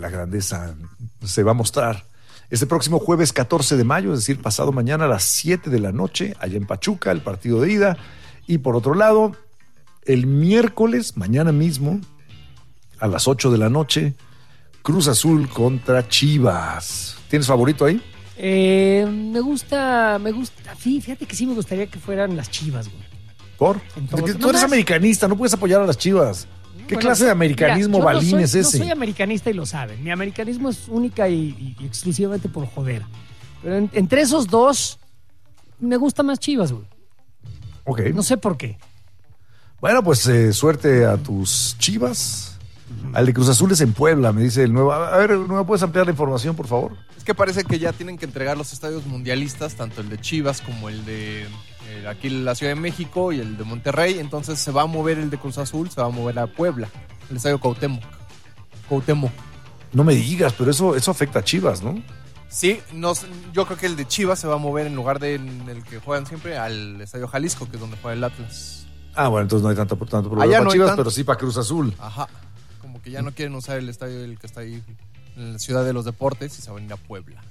se va a mostrar este próximo jueves 14 de mayo, es decir, pasado mañana a las 7 de la noche, allá en Pachuca, el partido de ida. Y por otro lado, el miércoles, mañana mismo, a las 8 de la noche, Cruz Azul contra Chivas. ¿Tienes favorito ahí? Me gusta. Fíjate que sí me gustaría que fueran las Chivas, güey. ¿Por? Tú eres americanista, no puedes apoyar a las Chivas. ¿Qué clase de americanismo balín es ese? No soy americanista y lo saben. Mi americanismo es única y exclusivamente por joder. Pero entre esos dos, me gusta más Chivas, güey. Ok. No sé por qué. Bueno, pues suerte a tus Chivas. Al de Cruz Azul es en Puebla, me dice el nuevo. A ver, ¿no me puedes ampliar la información, por favor? Es que parece que ya tienen que entregar los estadios mundialistas, tanto el de Chivas como el de aquí en la Ciudad de México y el de Monterrey. Entonces se va a mover el de Cruz Azul, se va a mover a Puebla, el estadio Cuauhtémoc. No me digas, pero eso afecta a Chivas, ¿no? Sí, yo creo que el de Chivas se va a mover en lugar de en el que juegan siempre al estadio Jalisco, que es donde juega el Atlas. Ah, bueno, entonces no hay tanto problema allá para no Chivas, pero sí para Cruz Azul. Ajá. Como que ya no quieren usar el estadio del que está ahí en la Ciudad de los Deportes y se van a ir a Puebla.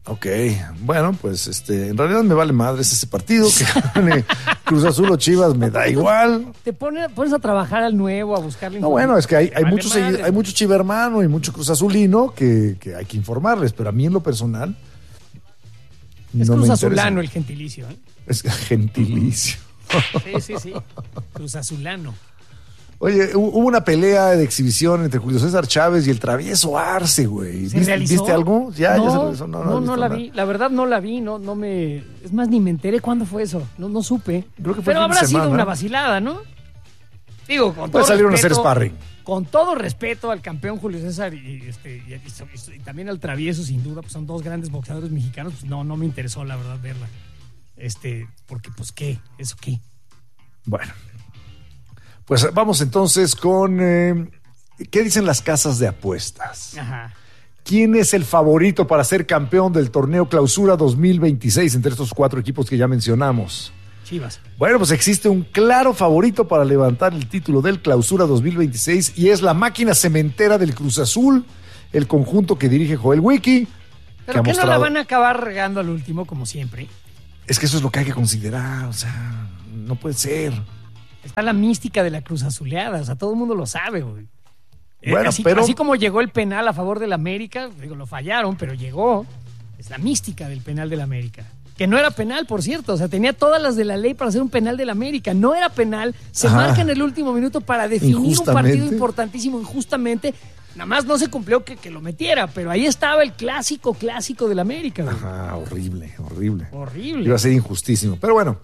Ok, bueno, pues en realidad me vale madres ese partido, que gane Cruz Azul o Chivas, me da igual. Te pones a trabajar al nuevo, a buscarle. No, bueno, es que hay mucho chivermano y mucho Cruz Azulino que hay que informarles, pero a mí en lo personal es no Cruz me Azulano interesa. el gentilicio, ¿eh? Es gentilicio. Sí. Cruz Azulano. Oye, hubo una pelea de exhibición entre Julio César Chávez y el travieso Arce, güey. ¿Se realizó? ¿Viste algo? Ya se No, realizó. no la vi. La verdad no la vi. No me... Es más, ni me enteré cuándo fue eso. No supe. Creo que fue Pero el fin de habrá sido semana. una vacilada, ¿no? Digo, con todo Pues salieron respeto, a hacer sparring. Con todo respeto al campeón Julio César y también al travieso, sin duda, pues son dos grandes boxeadores mexicanos. Pues no me interesó, la verdad, verla. Porque, pues, ¿qué? ¿Eso qué? Bueno. Pues vamos entonces con... ¿qué dicen las casas de apuestas? Ajá. ¿Quién es el favorito para ser campeón del torneo Clausura 2026 entre estos 4 equipos que ya mencionamos? Chivas. Bueno, pues existe un claro favorito para levantar el título del Clausura 2026 y es la máquina cementera del Cruz Azul, el conjunto que dirige Joel Wiki. Pero que no la van a acabar regando al último, como siempre. Es que eso es lo que hay que considerar, o sea, no puede ser. Está la mística de la Cruz Azuleada, o sea, todo el mundo lo sabe, güey. Bueno, así como llegó el penal a favor del América, digo, lo fallaron, pero llegó. Es la mística del penal del América. Que no era penal, por cierto, o sea, tenía todas las de la ley para hacer un penal del América. No era penal, se marca en el último minuto para definir un partido importantísimo injustamente. Nada más no se cumplió que lo metiera, pero ahí estaba el clásico del América, güey. Ajá, horrible. Horrible. Iba a ser injustísimo. Pero bueno,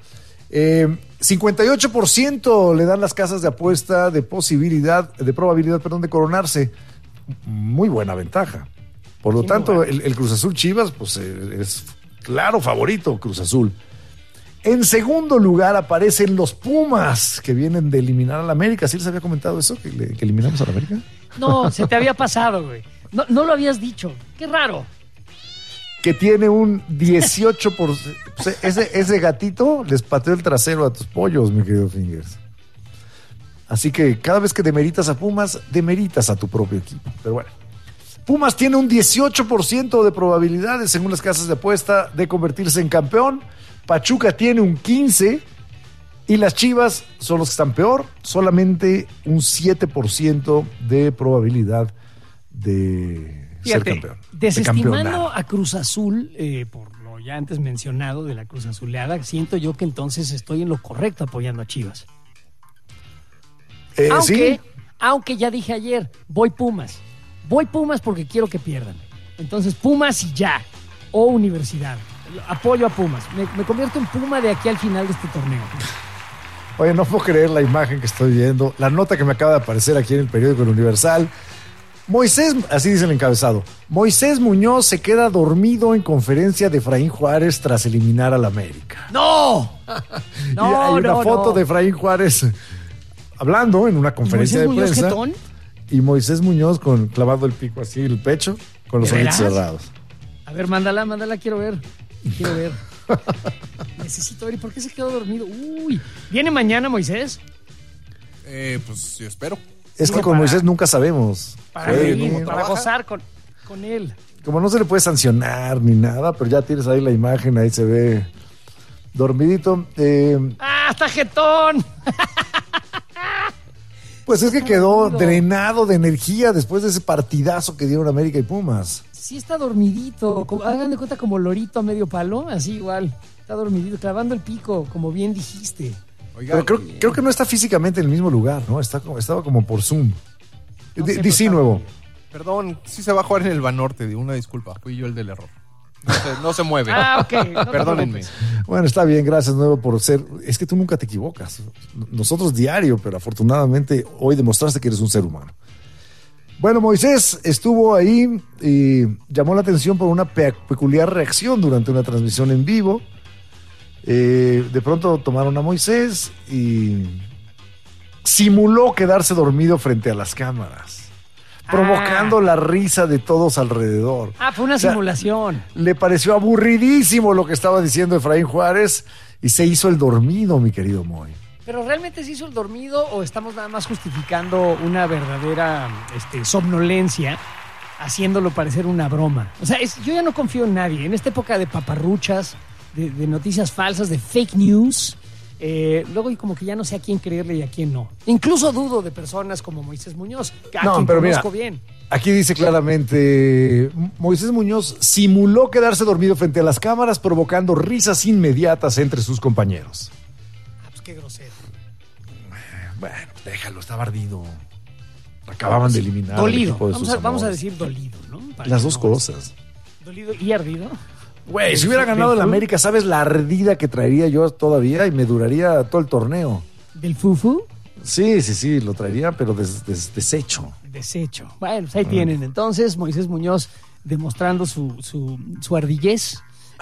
58% le dan las casas de apuesta de probabilidad, de coronarse. Muy buena ventaja. Por lo Sin tanto, duda. el Cruz Azul Chivas, pues es claro favorito Cruz Azul. En segundo lugar aparecen los Pumas, que vienen de eliminar al América. ¿Sí les había comentado eso, que eliminamos al América? No, se te había pasado, güey. No lo habías dicho. Qué raro. Que tiene un 18%. Pues ese gatito les pateó el trasero a tus pollos, mi querido Fingers. Así que cada vez que demeritas a Pumas, demeritas a tu propio equipo. Pero bueno. Pumas tiene un 18% de probabilidades, según las casas de apuesta, de convertirse en campeón. Pachuca tiene un 15%. Y las Chivas son los que están peor. Solamente un 7% de probabilidad de ser campeón. Desestimando a Cruz Azul, por lo ya antes mencionado de la Cruz Azuleada, siento yo que entonces estoy en lo correcto apoyando a Chivas. Aunque ya dije ayer, voy Pumas. Voy Pumas porque quiero que pierdan. Entonces Pumas y ya. O Universidad. Apoyo a Pumas. Me convierto en Puma de aquí al final de este torneo. Oye, no puedo creer la imagen que estoy viendo. La nota que me acaba de aparecer aquí en el periódico El Universal. Moisés, así dice el encabezado. Moisés Muñoz se queda dormido en conferencia de Efraín Juárez tras eliminar al América. ¡No! Y hay una foto de Efraín Juárez hablando en una conferencia de prensa. ¿Jetón? Y Moisés Muñoz clavando el pico así en el pecho, con los ojitos cerrados. A ver, mándala, quiero ver. Necesito ver, ¿y por qué se quedó dormido? Uy, ¿viene mañana Moisés? Pues yo espero. Es que con Moisés nunca sabemos. Para gozar con él. Como no se le puede sancionar ni nada, pero ya tienes ahí la imagen, ahí se ve dormidito. ¡Está jetón! Pues es que quedó drenado de energía después de ese partidazo que dieron América y Pumas. Sí está dormidito, hagan de cuenta como lorito a medio palo, así igual. Está dormidito, clavando el pico, como bien dijiste. Oiga, pero creo que no está físicamente en el mismo lugar, ¿no? Estaba como por Zoom. DC nuevo. Perdón, sí se va a jugar en el Banorte, una disculpa, fui yo el del error. No se mueve. Ok. Perdónenme. Bueno, está bien, gracias nuevo por ser. Es que tú nunca te equivocas. Nosotros diario, pero afortunadamente hoy demostraste que eres un ser humano. Bueno, Moisés estuvo ahí y llamó la atención por una peculiar reacción durante una transmisión en vivo. De pronto tomaron a Moisés y simuló quedarse dormido frente a las cámaras, provocando la risa de todos alrededor. Fue una simulación. Le pareció aburridísimo lo que estaba diciendo Efraín Juárez y se hizo el dormido, mi querido Moy. ¿Pero realmente se hizo el dormido o estamos nada más justificando una verdadera somnolencia haciéndolo parecer una broma. O sea, yo ya no confío en nadie. En esta época de paparruchas, de noticias falsas, de fake news, luego como que ya no sé a quién creerle y a quién no. Incluso dudo de personas como Moisés Muñoz, a quien conozco bien. Aquí dice claramente, Moisés Muñoz simuló quedarse dormido frente a las cámaras, provocando risas inmediatas entre sus compañeros. Pues qué grosero. Bueno, déjalo, estaba ardido. Acababan de eliminar dolido. al equipo de sus amores. Vamos a decir dolido, ¿no? Las dos cosas. Dolido y ardido. Güey, si hubiera ganado el América, ¿sabes la ardida que traería yo todavía? Y me duraría todo el torneo. ¿Del fufu? Sí, lo traería, pero deshecho. Deshecho. Bueno, pues ahí tienen. Entonces, Moisés Muñoz demostrando su ardillez,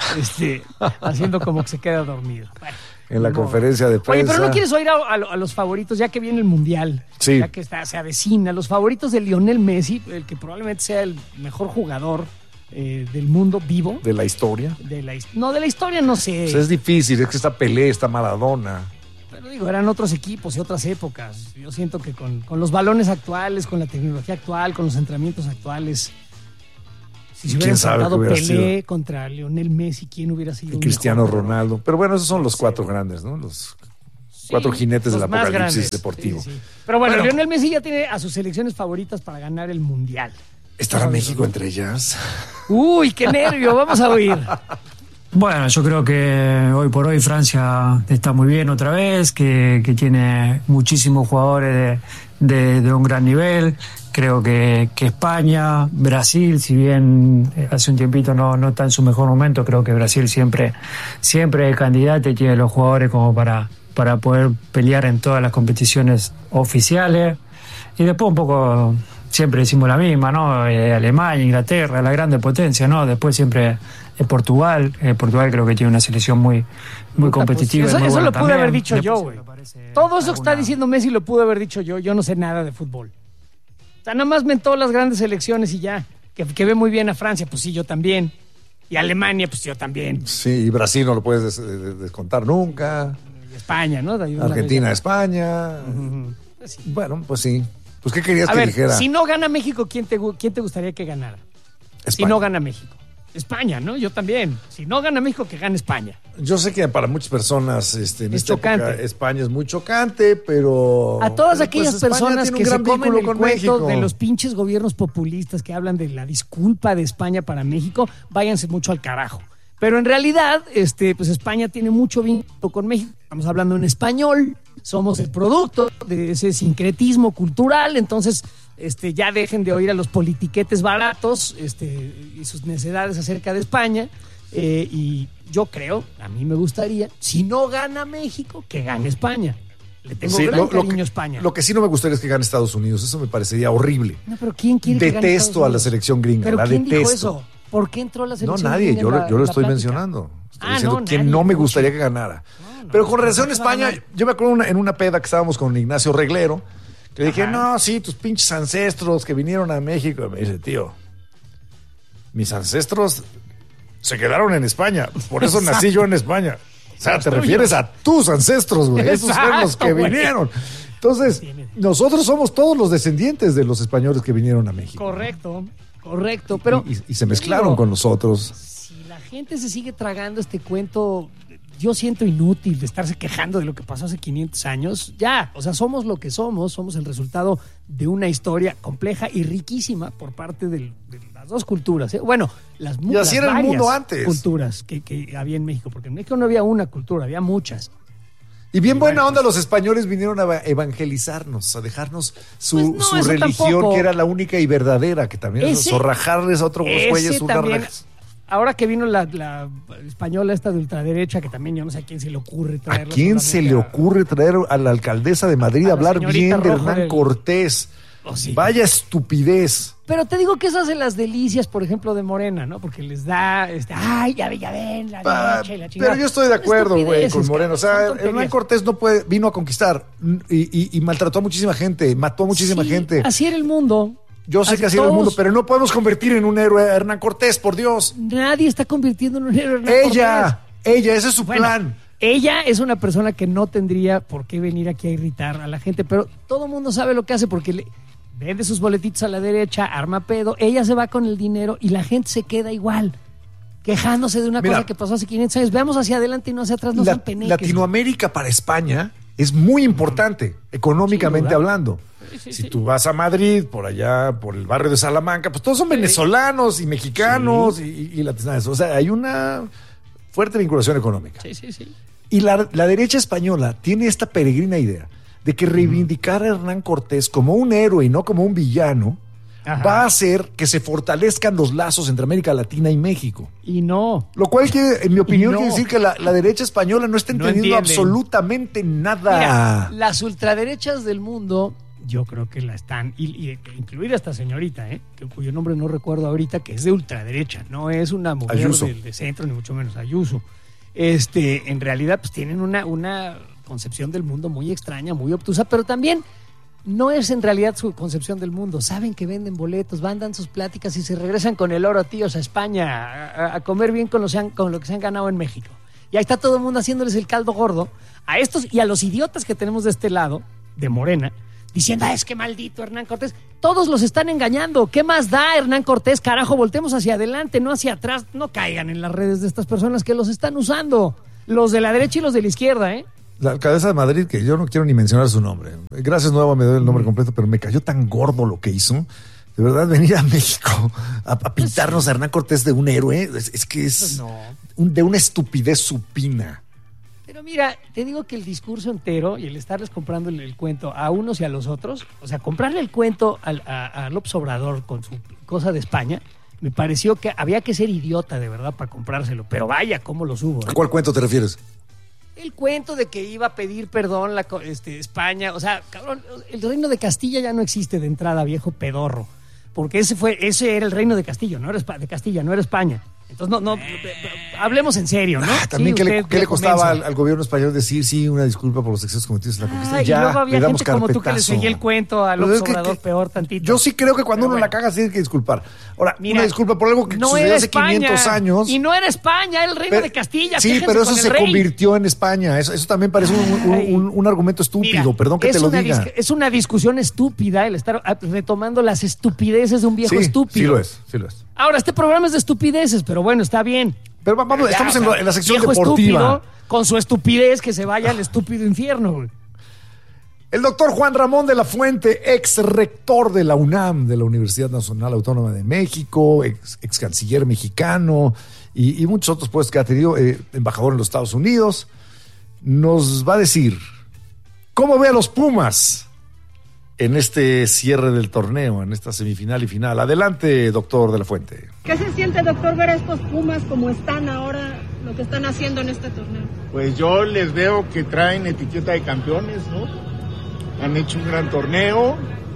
haciendo como que se queda dormido. Bueno, en la conferencia de prensa. Oye, pero ¿no quieres oír a los favoritos, ya que viene el Mundial? Sí. Ya que se avecina. Los favoritos de Lionel Messi, el que probablemente sea el mejor jugador del mundo vivo. ¿De la historia? De la historia no sé. Pues es difícil, es que está Pelé, está Maradona. Pero digo, eran otros equipos y otras épocas. Yo siento que con los balones actuales, con la tecnología actual, con los entrenamientos actuales, si se hubiera enfrentado Pelé contra Lionel Messi, ¿quién hubiera sido? Y Cristiano Ronaldo. Pero bueno, esos son los cuatro grandes, ¿no? Los cuatro jinetes del apocalipsis deportivo. Sí. Pero bueno, Lionel Messi ya tiene a sus selecciones favoritas para ganar el Mundial. ¿Estará México entre ellas? Uy, qué nervio, vamos a oír. Bueno, yo creo que hoy por hoy Francia está muy bien otra vez, que tiene muchísimos jugadores de un gran nivel. Creo que España, Brasil, si bien hace un tiempito no está en su mejor momento, creo que Brasil siempre es candidato y tiene los jugadores como para poder pelear en todas las competiciones oficiales. Y después un poco, siempre decimos la misma, ¿no? Alemania, Inglaterra, la grande potencia, ¿no? Después siempre Portugal. Portugal creo que tiene una selección muy competitiva. Pues eso lo pude también. haber dicho yo, güey. Todo eso que está diciendo Messi lo pude haber dicho yo. Yo no sé nada de fútbol. O sea, nada más mentó las grandes selecciones y ya. Que ve muy bien a Francia, pues sí, yo también. Y Alemania, pues yo también. Sí, y Brasil no lo puedes descontar nunca. Y España, ¿no? Argentina, España. Sí. Bueno, pues sí. Pues, ¿qué querías a que ver, dijera? Si no gana México, ¿quién te gustaría que ganara? España. Si no gana México. España, ¿no? Yo también. Si no gana México, que gane España. Yo sé que para muchas personas en esta chocante. época España es muy chocante, pero... A todas aquellas personas que se comen el cuento México. de los pinches gobiernos populistas que hablan de la disculpa de España para México, váyanse mucho al carajo. Pero en realidad, pues España tiene mucho vínculo con México. Estamos hablando en español, somos el producto de ese sincretismo cultural, entonces ya dejen de oír a los politiquetes baratos y sus necedades acerca de España. Y yo creo, a mí me gustaría, si no gana México, que gane España. Le tengo gran cariño a España. Lo que sí no me gustaría es que gane Estados Unidos, eso me parecería horrible. No, pero ¿quién quiere que gane Estados Detesto a la selección gringa, ¿Pero la quién detesto. dijo eso? ¿Por qué entró la selección? No, nadie, gringa yo lo estoy plática? mencionando. Estoy diciendo que nadie, no me gustaría que ganara. Pero con relación a España, yo me acuerdo en una peda que estábamos con Ignacio Reglero, que dije, no, sí, tus pinches ancestros que vinieron a México. Y me dice, tío, mis ancestros se quedaron en España, por eso nací yo en España. O sea, te refieres a tus ancestros, güey. Esos fueron los que vinieron. Entonces, nosotros somos todos los descendientes de los españoles que vinieron a México. Correcto, pero... Y se mezclaron con nosotros. Si la gente se sigue tragando este cuento, yo siento inútil de estarse quejando de lo que pasó hace 500 años. Ya, o sea, somos lo que somos el resultado de una historia compleja y riquísima por parte de las dos culturas. Bueno, las y así era el mundo antes. Culturas que había en México, porque en México no había una cultura, había muchas. Y bien buena onda, los españoles vinieron a evangelizarnos, a dejarnos su religión, tampoco. Que era la única y verdadera, que también es zorrajarles a otros güeyes unas rejas. Ahora que vino la española esta de ultraderecha, que también yo no sé a quién se le ocurre traerla. ¿A quién se le ocurre traer a la alcaldesa de Madrid a hablar bien de Hernán Cortés? Oh, sí. Vaya estupidez. Pero te digo que esas de las delicias, por ejemplo, de Morena, ¿no? Porque les da, ay, ya ven, la derecha y la chingada. Pero yo estoy de acuerdo, güey, con Morena. O sea, Hernán Cortés vino a conquistar y maltrató a muchísima gente, mató a muchísima gente. Así era el mundo. Yo sé que así era el mundo, pero no podemos convertir en un héroe a Hernán Cortés, por Dios. Nadie está convirtiendo en un héroe a Hernán Cortés. Ella, ese es su plan. Ella es una persona que no tendría por qué venir aquí a irritar a la gente, pero todo el mundo sabe lo que hace porque vende sus boletitos a la derecha, arma pedo, ella se va con el dinero y la gente se queda igual, quejándose de una cosa que pasó hace 500 años. Veamos hacia adelante y no hacia atrás, no son peneques. Latinoamérica para España es muy importante, económicamente hablando. Si tú vas a Madrid, por allá, por el barrio de Salamanca, pues todos son venezolanos y mexicanos y latinos. O sea, hay una fuerte vinculación económica. Sí. Y la derecha española tiene esta peregrina idea de que reivindicar a Hernán Cortés como un héroe y no como un villano va a hacer que se fortalezcan los lazos entre América Latina y México. Y no. Lo cual, en mi opinión, quiere decir que la derecha española no está entendiendo absolutamente nada. Mira, las ultraderechas del mundo, yo creo que la están, y incluida esta señorita, cuyo nombre no recuerdo ahorita, que es de ultraderecha, no es una mujer de centro, ni mucho menos Ayuso. En realidad, pues tienen una concepción del mundo muy extraña, muy obtusa, pero también no es en realidad su concepción del mundo. Saben que venden boletos, van, dan sus pláticas y se regresan con el oro, tíos, a España, a comer bien con lo que se han ganado en México. Y ahí está todo el mundo haciéndoles el caldo gordo a estos y a los idiotas que tenemos de este lado, de Morena, diciendo, es que maldito Hernán Cortés. Todos los están engañando. ¿Qué más da Hernán Cortés? Carajo, voltemos hacia adelante, no hacia atrás. No caigan en las redes de estas personas que los están usando. Los de la derecha y los de la izquierda, La alcaldesa de Madrid, que yo no quiero ni mencionar su nombre. Gracias, Nueva, me doy el nombre completo, pero me cayó tan gordo lo que hizo. De verdad, venir a México a pintarnos a Hernán Cortés de un héroe, es que es de una estupidez supina. Pero mira, te digo que el discurso entero y el estarles comprando el cuento a unos y a los otros, o sea, comprarle el cuento a López Obrador con su cosa de España, me pareció que había que ser idiota de verdad para comprárselo. Pero vaya, cómo los hubo. ¿A cuál cuento te refieres? El cuento de que iba a pedir perdón España, o sea, cabrón, el reino de Castilla ya no existe de entrada, viejo pedorro, porque ese era el reino de Castilla, no era España. Entonces, no, hablemos en serio, ¿no? También, ¿qué le costaba al gobierno español decir una disculpa por los excesos cometidos en la conquista? Y luego había gente como tú que le seguía el cuento a López Obrador peor tantito. Yo sí creo que cuando uno la caga, sí tiene que disculpar. Ahora, una disculpa por algo que sucedió hace 500 años. Y no era España, era el reino de Castilla. Sí, pero eso se convirtió en España. Eso también parece un argumento estúpido. Mira, perdón que te lo diga. Es una discusión estúpida el estar retomando las estupideces de un viejo estúpido. Sí lo es. Ahora, este programa es de estupideces, pero bueno, está bien. Pero vamos, estamos en la sección viejo deportiva. Estúpido, con su estupidez, que se vaya al estúpido infierno, güey. El doctor Juan Ramón de la Fuente, ex rector de la UNAM, de la Universidad Nacional Autónoma de México, ex canciller mexicano y muchos otros puestos que ha tenido, embajador en los Estados Unidos, nos va a decir cómo ve a los Pumas en este cierre del torneo, en esta semifinal y final. Adelante, doctor de la Fuente. ¿Qué se siente, doctor, ver a estos Pumas como están ahora, lo que están haciendo en este torneo? Pues yo les veo que traen etiqueta de campeones, ¿no? Han hecho un gran torneo.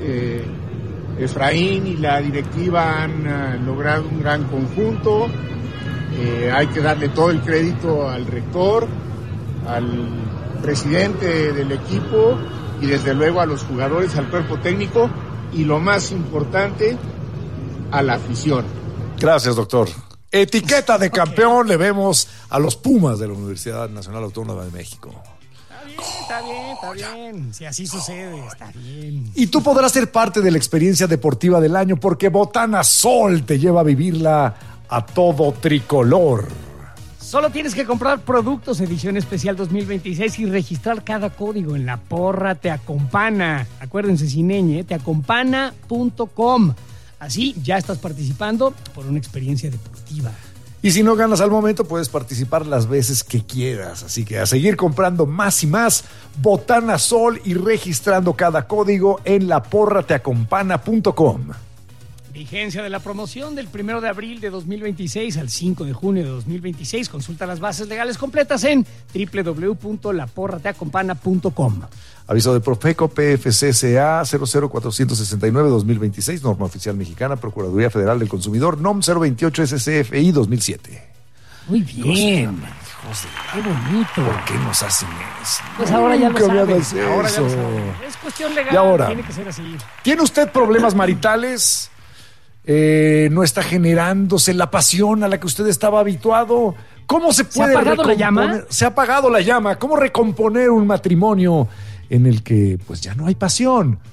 Efraín y la directiva han logrado un gran conjunto. Hay que darle todo el crédito al rector, al presidente del equipo, y desde luego a los jugadores, al cuerpo técnico y lo más importante, a la afición. Gracias, doctor. Etiqueta de campeón le vemos a los Pumas de la Universidad Nacional Autónoma de México. Está bien. Si así sucede, está bien. Y tú podrás ser parte de la experiencia deportiva del año porque Botana Sol te lleva a vivirla a todo tricolor. Solo tienes que comprar productos edición especial 2026 y registrar cada código en La Porra Te Acompana. Acuérdense, sin ñ, teacompana.com. Así ya estás participando por una experiencia deportiva. Y si no ganas al momento, puedes participar las veces que quieras. Así que a seguir comprando más y más Botana Sol y registrando cada código en laporrateacompana.com. Vigencia de la promoción del 1 de abril de 2026 al 5 de junio de 2026. Consulta las bases legales completas en www.laporrateacompana.com. Aviso de Profeco PFCSA 00469-2026, norma oficial mexicana, Procuraduría Federal del Consumidor, NOM 028 SCFI 2007. Muy bien. Qué bonito. ¿Por qué nos hacen eso? Pues ahora ya lo saben. Ahora ya lo saben. Es cuestión legal. Y ahora, tiene que ser así. ¿Tiene usted problemas maritales? ¿No está generándose la pasión a la que usted estaba habituado? ¿Cómo se puede ¿Se ha apagado la llama? Se ha apagado la llama. ¿Cómo recomponer un matrimonio en el que pues ya no hay pasión?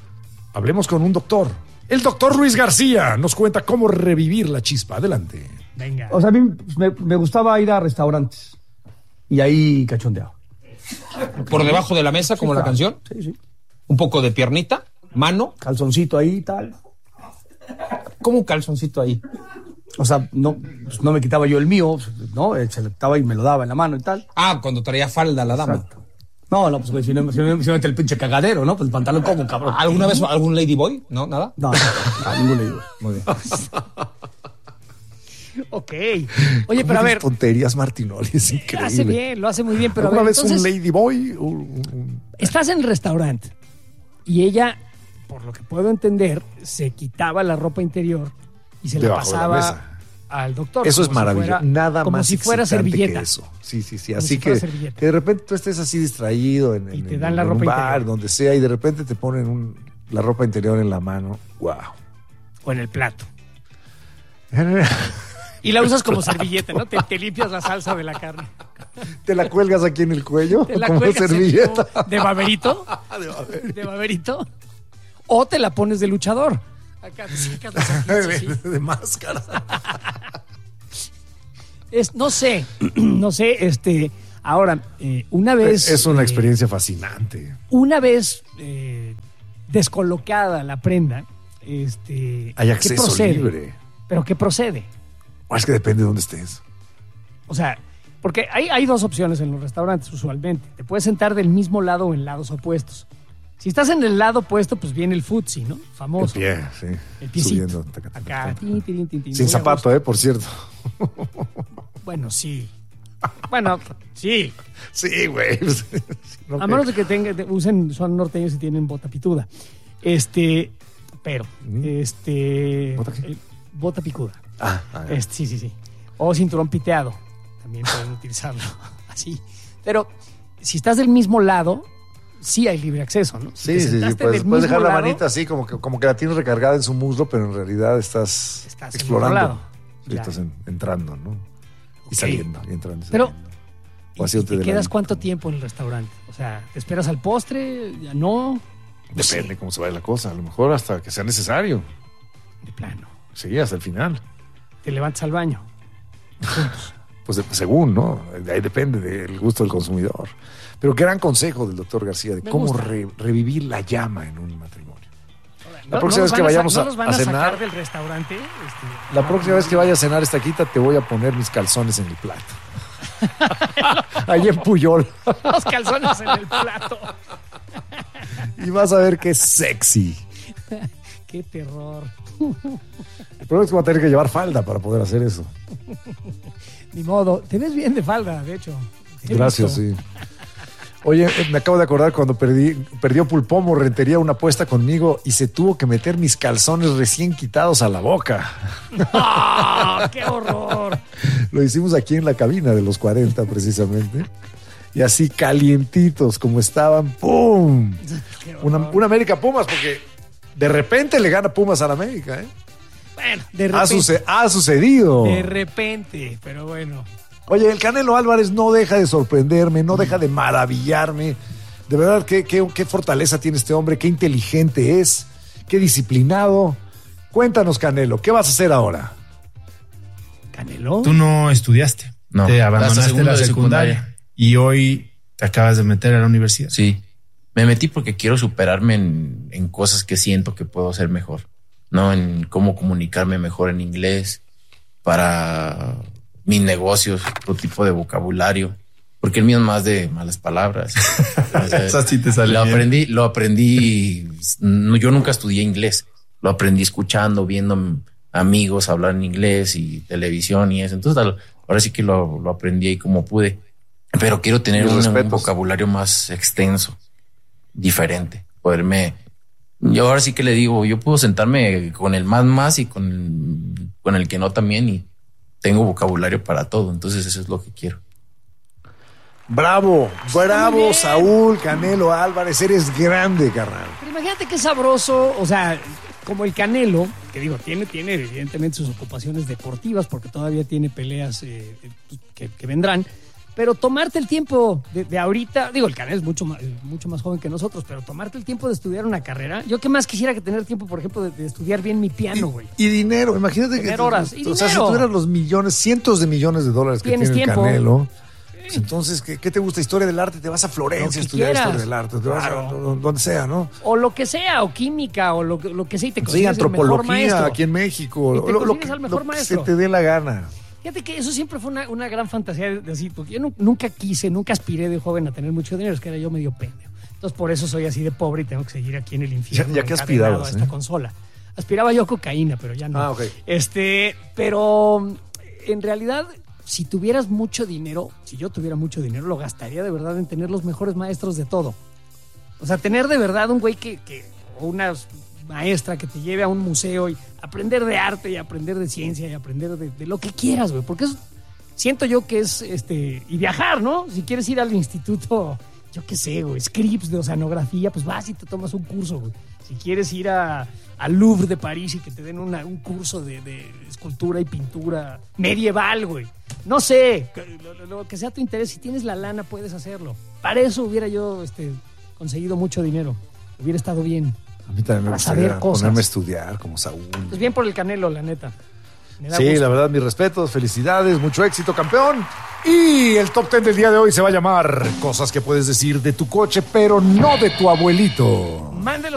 hablemos con un doctor. El doctor Luis García nos cuenta cómo revivir la chispa. Adelante. Venga. O sea, a mí me gustaba ir a restaurantes y ahí cachondeaba. Por debajo de la mesa, como la canción. Sí. Un poco de piernita, mano. Calzoncito ahí y tal. ¿Cómo un calzoncito ahí? O sea, no me quitaba yo el mío, ¿no? Se le quitaba y me lo daba en la mano y tal. Ah, cuando traía falda la dama. Exacto. No, pues si no mete el pinche cagadero, ¿no? Pues el pantalón como, cabrón. ¿Alguna vez algún ladyboy? ¿No? ¿Nada? No, ningún ladyboy. Muy bien. Ok. Oye, pero a ver. Tonterías, Martinoli, es increíble. Lo hace muy bien, pero a ¿Alguna ver, vez entonces, un ladyboy? Estás en el restaurante y ella, por lo que puedo entender, se quitaba la ropa interior y se la pasaba al doctor. Eso es maravilloso. Nada como más si fuera servilleta. que eso. Sí. Como Así si que de repente tú estés así distraído y te dan la ropa un bar, interior, donde sea, y de repente te ponen la ropa interior en la mano. ¡Wow! O en el plato. Y la usas como servilleta, ¿no? Te limpias la salsa de la carne. ¿Te la cuelgas aquí en el cuello? ¿Te la como cuelgas servilleta? ¿De baberito? ¿De baberito? O te la pones de luchador. Acá te sacas los ojitos, ¿sí? De máscara. No sé. Ahora, una vez... Es una experiencia fascinante. Una vez descolocada la prenda, hay acceso ¿qué procede? Libre. ¿Pero qué procede? Es que depende de dónde estés. O sea, porque hay dos opciones en los restaurantes usualmente. Te puedes sentar del mismo lado o en lados opuestos. Si estás en el lado opuesto, pues viene el footsie, ¿no? Famoso. El pie, sí. El piecito. Subiendo. Acá. Sin zapato, por cierto. Bueno, sí. Bueno, sí. Sí, güey. A menos de que son norteños y tienen bota pituda. Pero, ¿Bota qué? bota picuda. Sí. O cinturón piteado. También pueden utilizarlo. Así. Pero, si estás del mismo lado, sí hay libre acceso, ¿no? Sí. Puedes dejar la manita así, como que la tienes recargada en su muslo, pero en realidad estás explorando. En otro lado. Sí, estás entrando, ¿no? Y saliendo, y entrando. Pero, ¿y te quedas cuánto tiempo en el restaurante? O sea, ¿te esperas al postre? ¿Ya no? Depende cómo se vaya la cosa. A lo mejor hasta que sea necesario. De plano. Sí, hasta el final. Te levantas al baño. Pues según, ¿no? De ahí depende del gusto del consumidor. Pero qué gran consejo del doctor García de cómo revivir la llama en un matrimonio. La próxima vez que vayamos ¿no nos van a cenar sacar del restaurante? La próxima vez que vaya a cenar esta quita, te voy a poner mis calzones en el plato. Ahí en Puyol. Los calzones en el plato. Y vas a ver qué sexy. Qué terror. El problema es que voy a tener que llevar falda para poder hacer eso. Ni modo. Te ves bien de falda, de hecho. Gracias, sí. Oye, me acabo de acordar cuando perdió Pulpomo Rentería una apuesta conmigo y se tuvo que meter mis calzones recién quitados a la boca. ¡Oh, qué horror! Lo hicimos aquí en la cabina de los 40 precisamente. Y así calientitos como estaban, ¡pum! Una América Pumas, porque de repente le gana Pumas a la América, ¿eh? Bueno, de repente. Ha sucedido. De repente, pero bueno. Oye, el Canelo Álvarez no deja de sorprenderme, no deja de maravillarme. De verdad, qué fortaleza tiene este hombre, qué inteligente es, qué disciplinado. Cuéntanos, Canelo, ¿qué vas a hacer ahora? ¿Canelo? Tú no estudiaste, no, te abandonaste la secundaria y hoy te acabas de meter a la universidad. Sí, me metí porque quiero superarme en cosas que siento que puedo hacer mejor, ¿no? En cómo comunicarme mejor en inglés para mis negocios, otro tipo de vocabulario, porque el mío es más de malas palabras. O sea, eso sí te sale lo aprendí. Yo nunca estudié inglés, lo aprendí escuchando, viendo amigos hablar en inglés y televisión y eso. Entonces ahora sí que lo aprendí ahí como pude, pero quiero tener un vocabulario más extenso, diferente, yo ahora sí que le digo, yo puedo sentarme con el más y con el que no también, y tengo vocabulario para todo, entonces eso es lo que quiero. Bravo, Saúl Canelo Álvarez, eres grande, carnal. Pero imagínate qué sabroso, o sea, como el Canelo, que digo, tiene evidentemente sus ocupaciones deportivas, porque todavía tiene peleas que vendrán, Pero tomarte el tiempo de ahorita, digo, el Canelo es mucho más joven que nosotros, pero tomarte el tiempo de estudiar una carrera, yo qué más quisiera que tener tiempo, por ejemplo, de estudiar bien mi piano, güey. Y dinero, imagínate tener que horas. O sea, si tuvieras los millones, cientos de millones de dólares que tiene el Canelo, pues entonces, ¿qué te gusta? Historia del arte, te vas a Florencia a estudiar historia del arte, te vas a donde sea, ¿no? O lo que sea, o química, o lo que sea, y te consigues antropología el mejor maestro. aquí en México, Y te consigues al mejor maestro. que se te dé la gana. Fíjate que eso siempre fue una gran fantasía de así, porque yo nunca aspiré de joven a tener mucho dinero, es que era yo medio pendejo. Entonces por eso soy así de pobre y tengo que seguir aquí en el infierno. ¿Ya qué aspirabas? A esta consola. Aspiraba yo a cocaína, pero ya no. Ok. Pero en realidad, si tuvieras mucho dinero, si yo tuviera mucho dinero, lo gastaría de verdad en tener los mejores maestros de todo. O sea, tener de verdad un güey o una maestra que te lleve a un museo y aprender de arte y aprender de ciencia y aprender de lo que quieras, güey. Porque eso siento yo que es, y viajar, ¿no? Si quieres ir al instituto, yo qué sé, güey, Scripps de oceanografía, pues vas y te tomas un curso, güey. Si quieres ir al Louvre de París y que te den un curso de escultura y pintura medieval, güey. No sé, lo que sea tu interés, si tienes la lana puedes hacerlo. Para eso hubiera yo conseguido mucho dinero. Hubiera estado bien. A mí también me gustaría ponerme a estudiar como Saúl. Pues bien por el Canelo, la neta. Sí, gusto. La verdad, mis respetos, felicidades, mucho éxito, campeón. Y el top 10 del día de hoy se va a llamar Cosas que puedes decir de tu coche, pero no de tu abuelito. Mándelo.